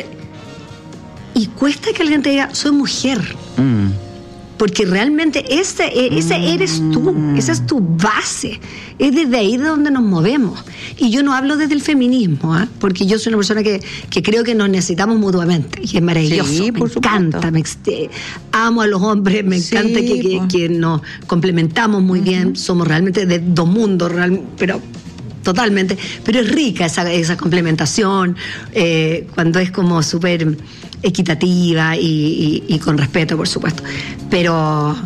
Y cuesta que alguien te diga, soy mujer. Mm. Porque realmente ese, ese eres tú, esa es tu base, es desde ahí de donde nos movemos. Y yo no hablo desde el feminismo, ¿eh? Porque yo soy una persona que, que creo que nos necesitamos mutuamente, y es maravilloso, sí, me encanta, me, amo a los hombres, me sí, encanta que, que, que nos complementamos muy uh-huh. bien, somos realmente de dos mundos, real, pero... totalmente, pero es rica esa, esa complementación, eh, cuando es como súper equitativa y, y, y con respeto, por supuesto. Pero,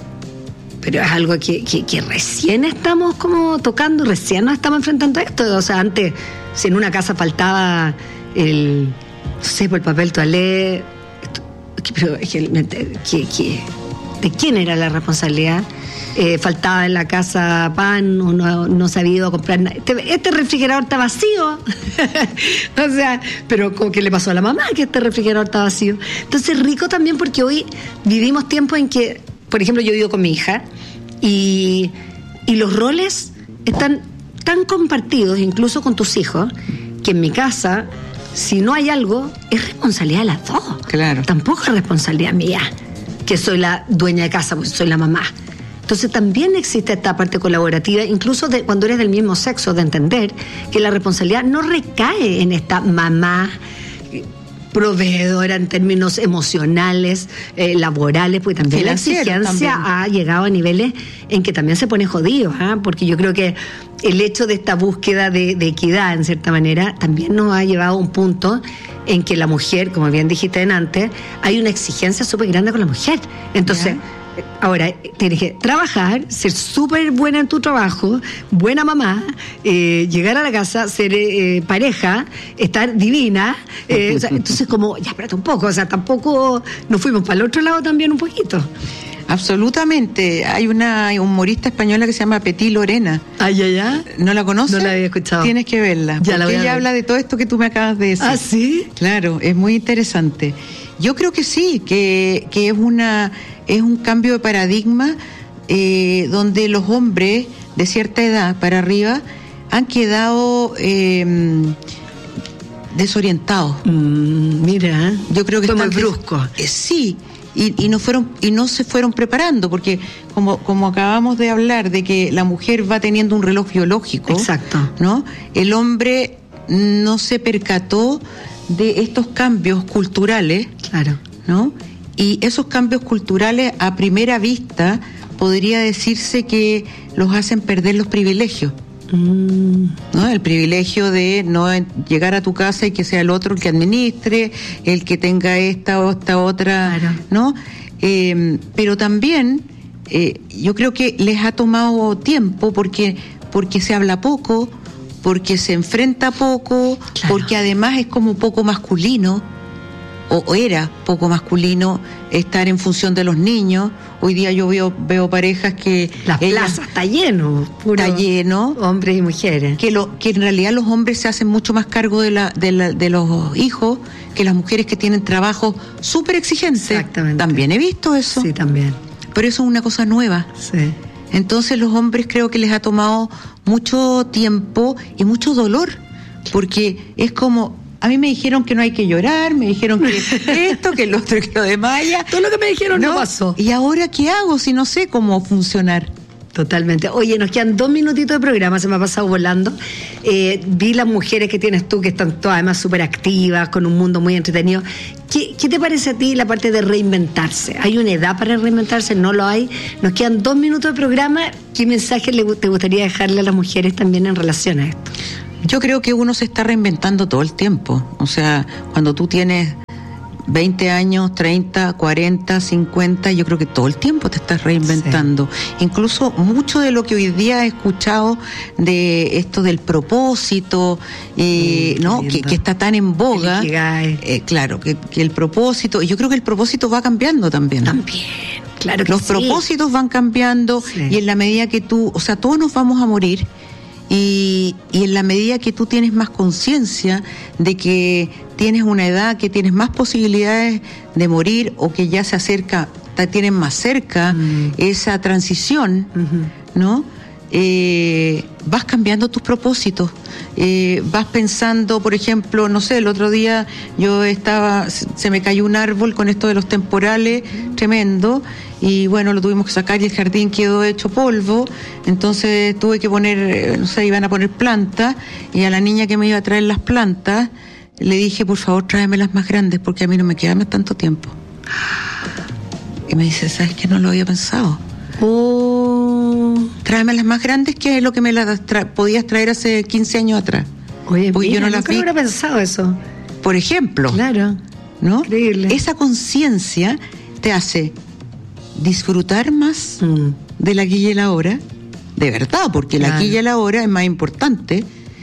pero es algo que, que, que recién estamos como tocando, recién nos estamos enfrentando a esto. O sea, antes, si en una casa faltaba el, no sé, por el papel toalé, pero, que, que, que, ¿de quién era la responsabilidad? Eh, faltaba en la casa pan, uno no se había ido a comprar nada. Este, este refrigerador está vacío. O sea, pero como que le pasó a la mamá que este refrigerador está vacío. Entonces, rico también porque hoy vivimos tiempos en que, por ejemplo, yo vivo con mi hija y, y los roles están tan compartidos, incluso con tus hijos, que en mi casa, si no hay algo, es responsabilidad de las dos. Claro. Tampoco es responsabilidad mía, que soy la dueña de casa, pues soy la mamá. Entonces también existe esta parte colaborativa, incluso de, cuando eres del mismo sexo, de entender que la responsabilidad no recae en esta mamá proveedora en términos emocionales, eh, laborales, porque también Financiero, la exigencia también. Ha llegado a niveles en que también se pone jodido, ¿eh? Porque yo creo que el hecho de esta búsqueda de, de equidad, en cierta manera, también nos ha llevado a un punto en que la mujer, como bien dijiste antes, hay una exigencia súper grande con la mujer. Entonces... ¿Ya? Ahora, tienes que trabajar, ser súper buena en tu trabajo, buena mamá, eh, llegar a la casa, ser eh, pareja, estar divina. Eh, o sea, entonces, como, ya, espérate un poco, o sea, tampoco nos fuimos para el otro lado también un poquito. Absolutamente. Hay una humorista española que se llama Petit Lorena. ¿Ay, ay, ay? ¿No la conoces? No la había escuchado. Tienes que verla. Ya la voy a ella ver. Habla de todo esto que tú me acabas de decir. ¿Ah, sí? Claro, es muy interesante. Yo creo que sí, que, que es una es un cambio de paradigma eh, donde los hombres de cierta edad para arriba han quedado eh, desorientados. Mm, mira, yo creo que fue están muy brusco. Eh, sí. Y, y no fueron y no se fueron preparando porque como como acabamos de hablar de que la mujer va teniendo un reloj biológico. Exacto. ¿No? El hombre no se percató de estos cambios culturales. Claro. ¿No? Y esos cambios culturales a primera vista podría decirse que los hacen perder los privilegios. Mm. ¿No? El privilegio de no llegar a tu casa y que sea el otro el que administre, el que tenga esta o esta otra, claro. ¿no? Eh, pero también eh, yo creo que les ha tomado tiempo porque porque se habla poco, porque se enfrenta poco, claro. porque además es como poco masculino. O, o era poco masculino estar en función de los niños. Hoy día yo veo veo parejas que la plaza está lleno, puro está lleno, hombres y mujeres. Que lo que en realidad los hombres se hacen mucho más cargo de la de, la, de los hijos que las mujeres que tienen trabajos súper exigentes. Exactamente. También he visto eso. Sí, también. Pero eso es una cosa nueva. Sí. Entonces los hombres creo que les ha tomado mucho tiempo y mucho dolor, porque es como a mí me dijeron que no hay que llorar, me dijeron que esto, que el otro, que lo de Maya. Todo lo que me dijeron no, no pasó. ¿Y ahora qué hago si no sé cómo funcionar? Totalmente. Oye, nos quedan dos minutitos de programa, se me ha pasado volando. Eh, vi las mujeres que tienes tú, que están todas además súper activas, con un mundo muy entretenido. ¿Qué, ¿Qué te parece a ti la parte de reinventarse? ¿Hay una edad para reinventarse? ¿No lo hay? Nos quedan dos minutos de programa. ¿Qué mensaje le, te gustaría dejarle a las mujeres también en relación a esto? Yo creo que uno se está reinventando todo el tiempo. O sea, cuando tú tienes veinte años, treinta, cuarenta, cincuenta, yo creo que todo el tiempo te estás reinventando. Sí. Incluso mucho de lo que hoy día he escuchado de esto del propósito, eh, mm, ¿no? Que, que está tan en boga. Eh, claro, que, que el propósito, yo creo que el propósito va cambiando también. También. Claro que Los sí. propósitos van cambiando, sí. Y en la medida que tú, o sea, todos nos vamos a morir. Y, y en la medida que tú tienes más conciencia de que tienes una edad, que tienes más posibilidades de morir o que ya se acerca, te tienes más cerca mm. esa transición, uh-huh. ¿no? Eh, vas cambiando tus propósitos, eh, vas pensando, por ejemplo, no sé, el otro día yo estaba, se me cayó un árbol con esto de los temporales, mm. tremendo, y bueno, lo tuvimos que sacar y el jardín quedó hecho polvo, entonces tuve que poner, no sé, iban a poner plantas, y a la niña que me iba a traer las plantas, le dije, por favor, tráeme las más grandes, porque a mí no me queda más tanto tiempo. Y me dice, ¿sabes qué? No lo había pensado. Oh. Tráeme las más grandes, que es lo que me las tra- podías traer hace quince años atrás. Oye, porque mira, yo no las nunca vi. lo hubiera pensado eso. Por ejemplo. Claro. ¿No? Increíble. Esa conciencia te hace disfrutar más mm. del aquí y el ahora, de verdad, porque el claro. aquí y el ahora es más importante,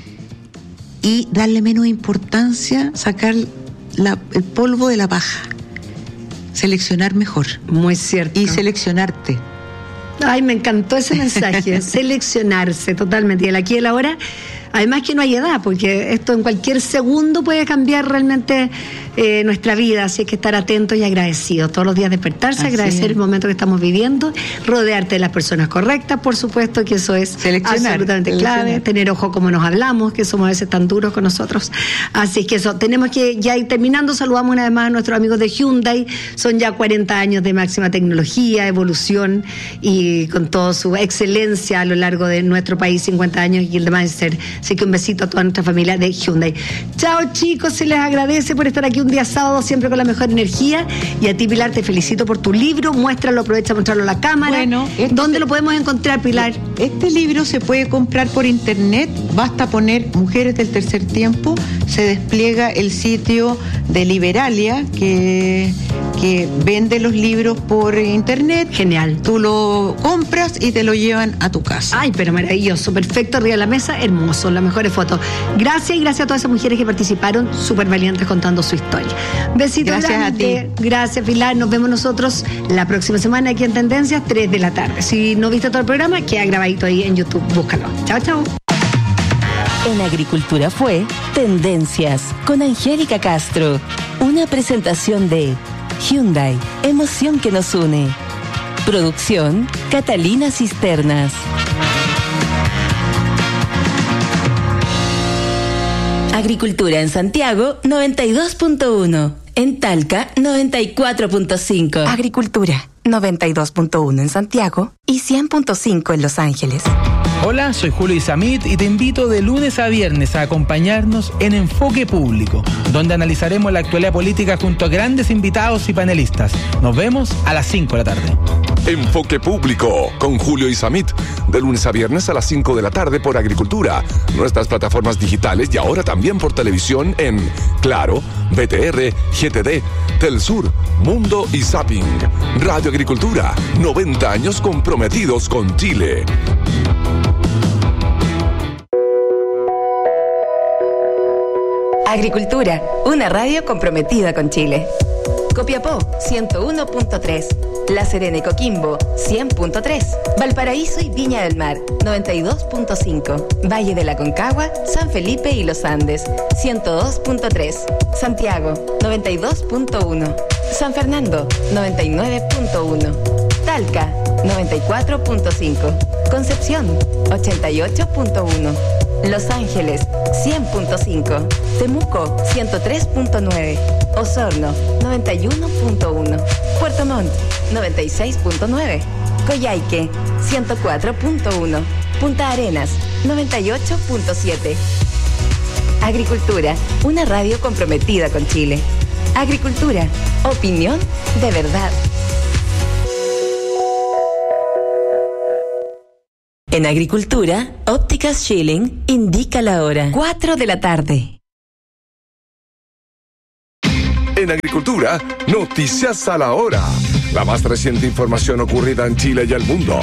y darle menos importancia, sacar la, el polvo de la paja, seleccionar mejor. Muy cierto. Y seleccionarte. Ay, me encantó ese mensaje, seleccionarse totalmente. Y el aquí y el ahora, además que no hay edad, porque esto en cualquier segundo puede cambiar realmente eh, nuestra vida, así que estar atentos y agradecidos. Todos los días despertarse, así agradecer es. El momento que estamos viviendo, rodearte de las personas correctas, por supuesto, que eso es absolutamente clave, tener ojo como nos hablamos, que somos a veces tan duros con nosotros. Así que eso, tenemos que ya ir terminando. Saludamos una vez más a nuestros amigos de Hyundai, son ya cuarenta años de máxima tecnología, evolución y con toda su excelencia a lo largo de nuestro país, cincuenta años, Gildemeister. Así que un besito a toda nuestra familia de Hyundai. Chao, chicos, se les agradece por estar aquí un día sábado, siempre con la mejor energía. Y a ti, Pilar, te felicito por tu libro. Muéstralo, aprovecha a mostrarlo a la cámara. Bueno, este, ¿dónde lo podemos encontrar, Pilar? Este libro se puede comprar por internet. Basta poner Mujeres del Tercer Tiempo. Se despliega el sitio de Liberalia, que, que vende los libros por internet. Genial. Tú lo compras y te lo llevan a tu casa. Ay, pero maravilloso, perfecto, arriba de la mesa, hermoso, las mejores fotos. Gracias y gracias a todas esas mujeres que participaron, súper valientes contando su historia. Besito gracias grande. A ti. Gracias, Pilar. Nos vemos nosotros la próxima semana aquí en Tendencias, tres de la tarde. Si no viste todo el programa, queda grabadito ahí en YouTube. Búscalo. Chao, chao. En Agricultura fue Tendencias con Angélica Castro. Una presentación de Hyundai, emoción que nos une. Producción, Catalina Cisternas. Agricultura en Santiago, noventa y dos punto uno. En Talca, noventa y cuatro punto cinco. Agricultura, noventa y dos punto uno en Santiago y cien punto cinco en Los Ángeles. Hola, soy Julio Isamit y te invito de lunes a viernes a acompañarnos en Enfoque Público, donde analizaremos la actualidad política junto a grandes invitados y panelistas. Nos vemos a las cinco de la tarde. Enfoque Público con Julio Isamit, de lunes a viernes a las cinco de la tarde por Agricultura, nuestras plataformas digitales y ahora también por televisión en Claro, B T R, G T D, Telsur, Mundo y Zapping. Radio Agricultura, noventa años comprometidos con Chile. Agricultura, una radio comprometida con Chile. Copiapó, ciento uno punto tres. La Serena y Coquimbo, cien punto tres. Valparaíso y Viña del Mar, noventa y dos punto cinco. Valle de la Concagua, San Felipe y Los Andes, ciento dos punto tres. Santiago, noventa y dos punto uno. San Fernando, noventa y nueve punto uno. Talca, noventa y cuatro punto cinco. Concepción, ochenta y ocho punto uno. Los Ángeles, cien punto cinco. Temuco, ciento tres punto nueve. Osorno, noventa y uno punto uno. Puerto Montt, noventa y seis punto nueve. Coyhaique, ciento cuatro punto uno. Punta Arenas, noventa y ocho punto siete. Agricultura, una radio comprometida con Chile. Agricultura, opinión de verdad. En Agricultura, Ópticas Schilling indica la hora. cuatro de la tarde. En Agricultura, noticias a la hora. La más reciente información ocurrida en Chile y el mundo.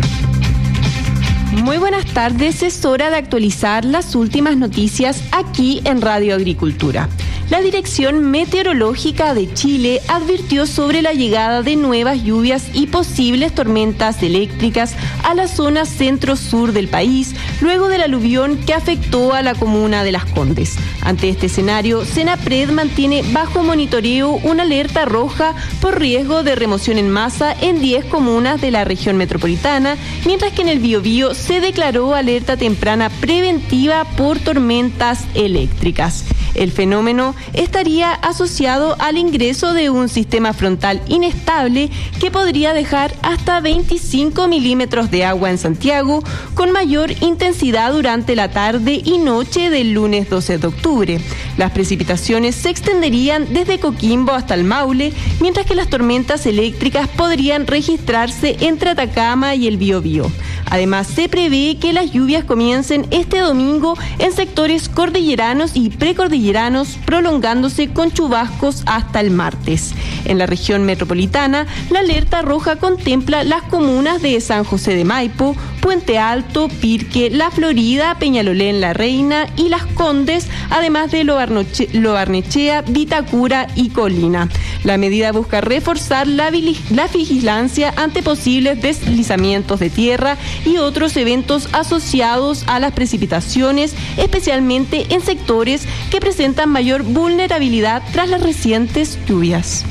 Muy buenas tardes, es hora de actualizar las últimas noticias aquí en Radio Agricultura. La Dirección Meteorológica de Chile advirtió sobre la llegada de nuevas lluvias y posibles tormentas eléctricas a la zona centro-sur del país, luego del aluvión que afectó a la comuna de Las Condes. Ante este escenario, Senapred mantiene bajo monitoreo una alerta roja por riesgo de remoción en masa en diez comunas de la región metropolitana, mientras que en el Biobío se declaró alerta temprana preventiva por tormentas eléctricas. El fenómeno estaría asociado al ingreso de un sistema frontal inestable que podría dejar hasta veinticinco milímetros de agua en Santiago, con mayor intensidad durante la tarde y noche del lunes doce de octubre. Las precipitaciones se extenderían desde Coquimbo hasta el Maule, mientras que las tormentas eléctricas podrían registrarse entre Atacama y el Biobío. Además, se prevé que las lluvias comiencen este domingo en sectores cordilleranos y precordilleranos, prolongándose con chubascos hasta el martes. En la región metropolitana, la alerta roja contempla las comunas de San José de Maipo, Puente Alto, Pirque, La Florida, Peñalolén, La Reina y Las Condes, además de Lo Barnechea, Vitacura y Colina. La medida busca reforzar la, la vigilancia ante posibles deslizamientos de tierra y otros eventos asociados a las precipitaciones, especialmente en sectores que presentan mayor vulnerabilidad tras las recientes lluvias.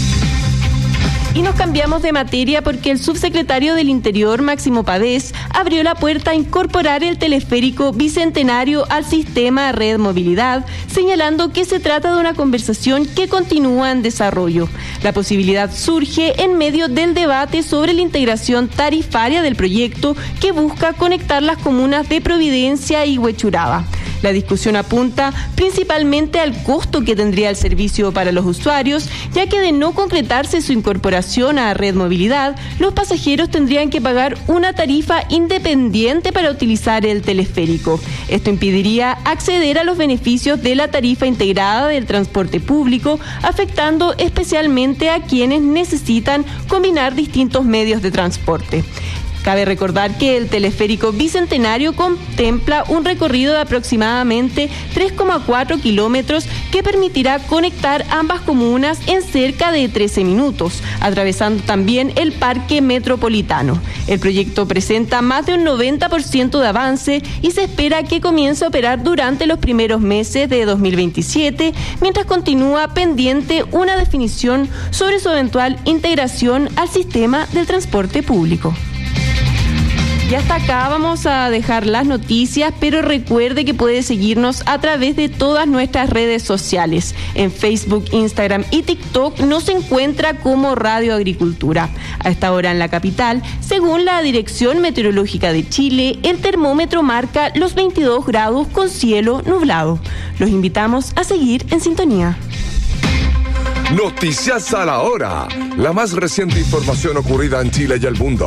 Y nos cambiamos de materia porque el subsecretario del Interior, Máximo Pavés, abrió la puerta a incorporar el teleférico bicentenario al sistema Red Movilidad, señalando que se trata de una conversación que continúa en desarrollo. La posibilidad surge en medio del debate sobre la integración tarifaria del proyecto que busca conectar las comunas de Providencia y Huechuraba. La discusión apunta principalmente al costo que tendría el servicio para los usuarios, ya que de no concretarse su incorporación a Red Movilidad, los pasajeros tendrían que pagar una tarifa independiente para utilizar el teleférico. Esto impediría acceder a los beneficios de la tarifa integrada del transporte público, afectando especialmente a quienes necesitan combinar distintos medios de transporte. Cabe recordar que el teleférico bicentenario contempla un recorrido de aproximadamente tres coma cuatro kilómetros que permitirá conectar ambas comunas en cerca de trece minutos, atravesando también el parque metropolitano. El proyecto presenta más de un noventa por ciento de avance y se espera que comience a operar durante los primeros meses de dos mil veintisiete, mientras continúa pendiente una definición sobre su eventual integración al sistema del transporte público. Y hasta acá vamos a dejar las noticias, pero recuerde que puede seguirnos a través de todas nuestras redes sociales. En Facebook, Instagram y TikTok nos encuentra como Radio Agricultura. A esta hora en la capital, según la Dirección Meteorológica de Chile, el termómetro marca los veintidós grados con cielo nublado. Los invitamos a seguir en sintonía. Noticias a la hora. La más reciente información ocurrida en Chile y el mundo.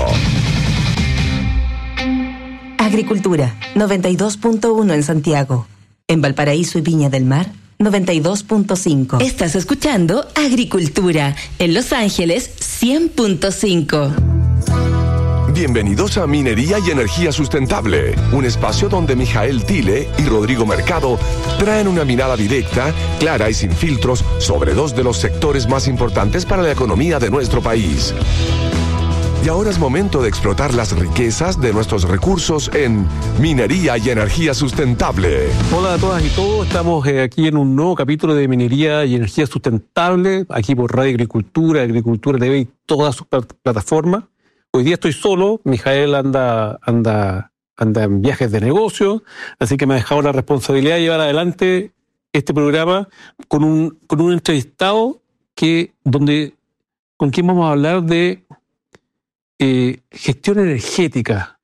Agricultura, noventa y dos punto uno en Santiago. En Valparaíso y Viña del Mar, noventa y dos punto cinco. Estás escuchando Agricultura. En Los Ángeles, cien punto cinco. Bienvenidos a Minería y Energía Sustentable, un espacio donde Mijael Tile y Rodrigo Mercado traen una mirada directa, clara y sin filtros sobre dos de los sectores más importantes para la economía de nuestro país. Y ahora es momento de explotar las riquezas de nuestros recursos en Minería y Energía Sustentable. Hola a todas y todos, estamos eh, aquí en un nuevo capítulo de Minería y Energía Sustentable, aquí por Radio Agricultura, Agricultura T V y todas sus plataformas. Hoy día estoy solo, Mijael anda, anda, anda en viajes de negocio, así que me ha dejado la responsabilidad de llevar adelante este programa con un, con un entrevistado que, donde, con quien vamos a hablar de eh, gestión energética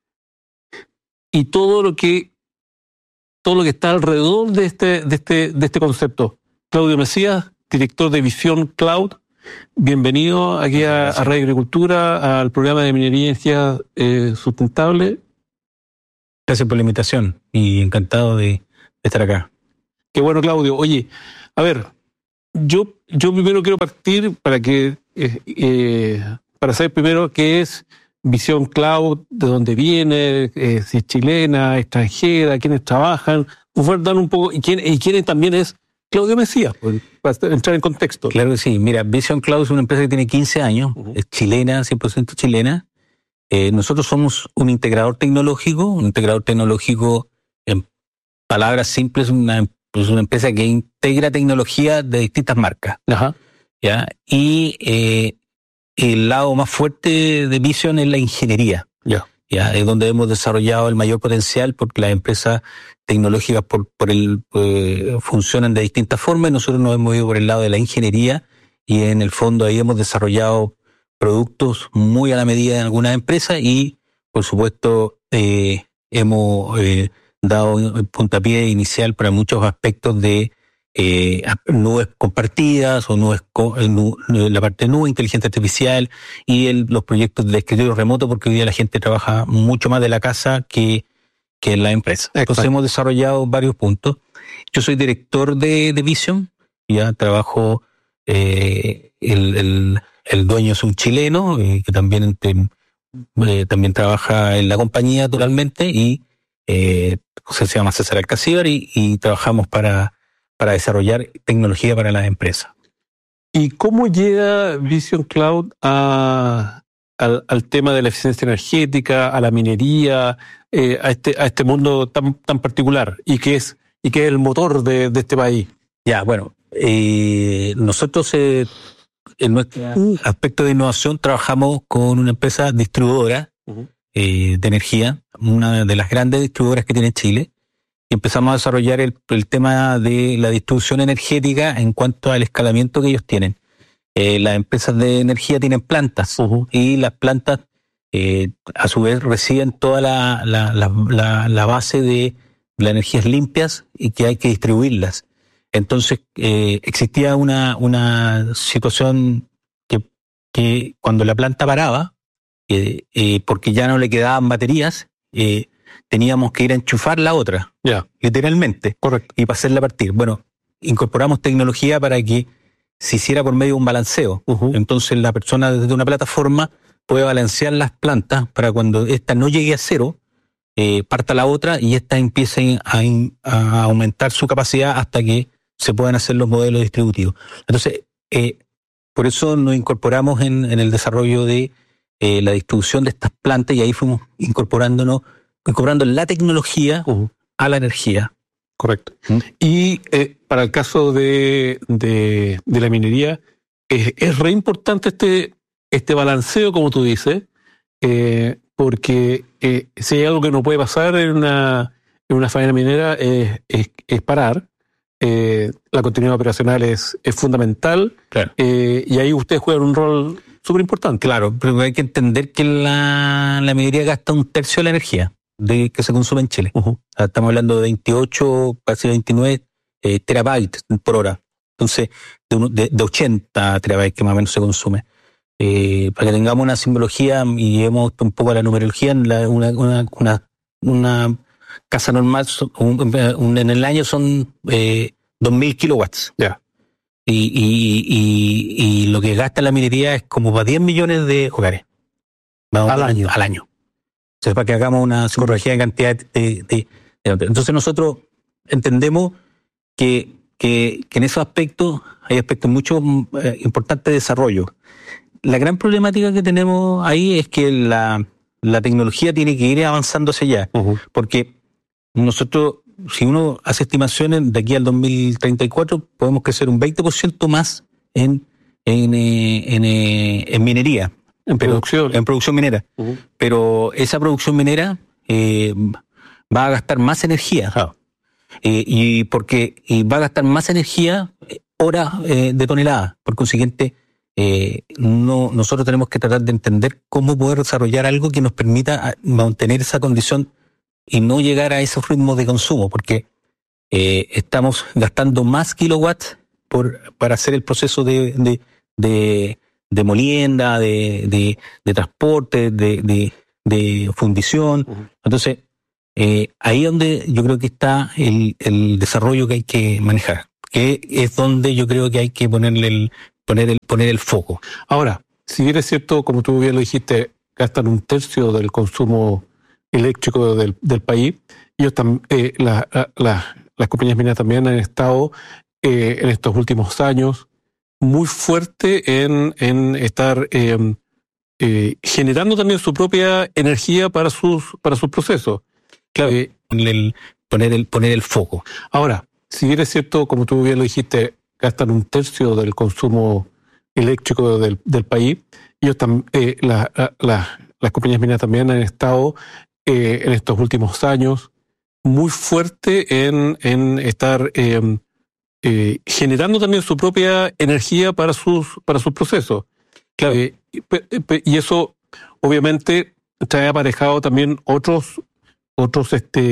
y todo lo que todo lo que está alrededor de este, de este, de este concepto. Claudio Mesías, director de Visión Cloud, bienvenido aquí a, a Radio Agricultura, al programa de Minería y Energía eh, Sustentable. Gracias por la invitación y encantado de estar acá. Qué bueno, Claudio. Oye, a ver, yo, yo primero quiero partir para que eh, eh, para saber primero qué es Visión Cloud, de dónde viene, eh, si es chilena, extranjera, quiénes trabajan, por dar un poco, y quién, y quién también es Claudio Mesías, para entrar en contexto. Claro que sí. Mira, Vision Cloud es una empresa que tiene quince años, uh-huh. es chilena, cien por ciento chilena. Eh, nosotros somos un integrador tecnológico, un integrador tecnológico, en palabras simples, una, pues una empresa que integra tecnología de distintas marcas. Ajá. ¿Ya? Y eh, el lado más fuerte de Vision es la ingeniería. Ya. Ya, es donde hemos desarrollado el mayor potencial porque las empresas tecnológicas por, por el, eh, funcionan de distintas formas y nosotros nos hemos ido por el lado de la ingeniería y en el fondo ahí hemos desarrollado productos muy a la medida de algunas empresas y por supuesto eh, hemos eh, dado el puntapié inicial para muchos aspectos de eh, nubes compartidas o nubes, la parte de nube, inteligencia artificial y el, los proyectos de escritorio remoto, porque hoy día la gente trabaja mucho más de la casa que, que en la empresa. Entonces Exacto. hemos desarrollado varios puntos. Yo soy director de, de Vision, ya trabajo, eh, el, el, el dueño es un chileno eh, que también, eh, también trabaja en la compañía naturalmente y eh, se llama César Alcacíbar y, y trabajamos para para desarrollar tecnología para las empresas. ¿Y cómo llega Vision Cloud a, al, al tema de la eficiencia energética, a la minería, eh, a este a este mundo tan tan particular y que es y que es el motor de, de este país? Ya, bueno, eh, nosotros eh, en nuestro aspecto de innovación trabajamos con una empresa distribuidora uh-huh. eh, de energía, una de las grandes distribuidoras que tiene Chile. Y empezamos a desarrollar el, el tema de la distribución energética en cuanto al escalamiento que ellos tienen. Eh, las empresas de energía tienen plantas uh-huh. y las plantas eh, a su vez reciben toda la, la, la, la, la base de las energías limpias y que hay que distribuirlas. Entonces eh, existía una, una situación que, que cuando la planta paraba, eh, eh, porque ya no le quedaban baterías, eh, teníamos que ir a enchufar la otra, yeah. literalmente, correcto, y para hacerla partir. Bueno, incorporamos tecnología para que se hiciera por medio de un balanceo. Uh-huh. Entonces la persona desde una plataforma puede balancear las plantas para cuando esta no llegue a cero, eh, parta la otra y esta empiece a, a aumentar su capacidad hasta que se puedan hacer los modelos distributivos. Entonces, eh, por eso nos incorporamos en, en el desarrollo de eh, la distribución de estas plantas y ahí fuimos incorporándonos incorporando la tecnología uh-huh. a la energía. Correcto. ¿Mm? Y eh, para el caso de, de, de la minería, es, es re importante este, este balanceo, como tú dices, eh, porque eh, si hay algo que no puede pasar en una, en una faena minera es, es, es parar. Eh, la continuidad operacional es, es fundamental. Claro. Eh, y ahí ustedes juegan un rol súper importante. Claro, pero hay que entender que la, la minería gasta un tercio de la energía de que se consume en Chile. Uh-huh. Estamos hablando de veintiocho, casi veintinueve eh, terabytes por hora. Entonces, de, uno, de, de ochenta terabytes que más o menos se consume. Eh, para que tengamos una simbología y llevemos un poco a la numerología, la, una, una, una, una casa normal un, un, en el año son eh, dos mil kilowatts. Yeah. Y, y, y, y lo que gasta la minería es como para diez millones de hogares. Vamos, al año. Al año. Entonces, para que hagamos una simbología de cantidad de, de, de... Entonces, nosotros entendemos que, que, que en esos aspectos hay aspectos mucho eh, importantes de desarrollo. La gran problemática que tenemos ahí es que la, la tecnología tiene que ir avanzando hacia allá. Uh-huh. Porque nosotros, si uno hace estimaciones, de aquí al dos mil treinta y cuatro podemos crecer un veinte por ciento más en, en, en, en, en minería. En producción. En producción minera. Uh-huh. Pero esa producción minera eh, va a gastar más energía. Ah. Eh, y porque y va a gastar más energía, eh, horas eh, de tonelada. Por consiguiente, eh, no, nosotros tenemos que tratar de entender cómo poder desarrollar algo que nos permita mantener esa condición y no llegar a esos ritmos de consumo, porque eh, estamos gastando más kilowatts por, para hacer el proceso de, de, de, de molienda, de, de, de transporte, de, de, de fundición. Uh-huh. Entonces, eh, ahí es donde yo creo que está el, el desarrollo que hay que manejar, que es donde yo creo que hay que ponerle el, poner el, poner el foco. Ahora, si bien es cierto, como tú bien lo dijiste, gastan un tercio del consumo eléctrico del, del país, ellos tam, eh, la, la, las compañías mineras también han estado eh, en estos últimos años muy fuerte en, en estar eh, eh, generando también su propia energía para sus, para sus procesos. Claro, eh, el, poner, el, poner el foco. Ahora, si bien es cierto, como tú bien lo dijiste, gastan un tercio del consumo eléctrico del, del país, ellos tam, eh, la, la, las compañías mineras también han estado eh, en estos últimos años muy fuerte en, en estar eh, eh, generando también su propia energía para sus, para sus procesos. Claro. Eh, y eso obviamente trae aparejado también otros, otros este,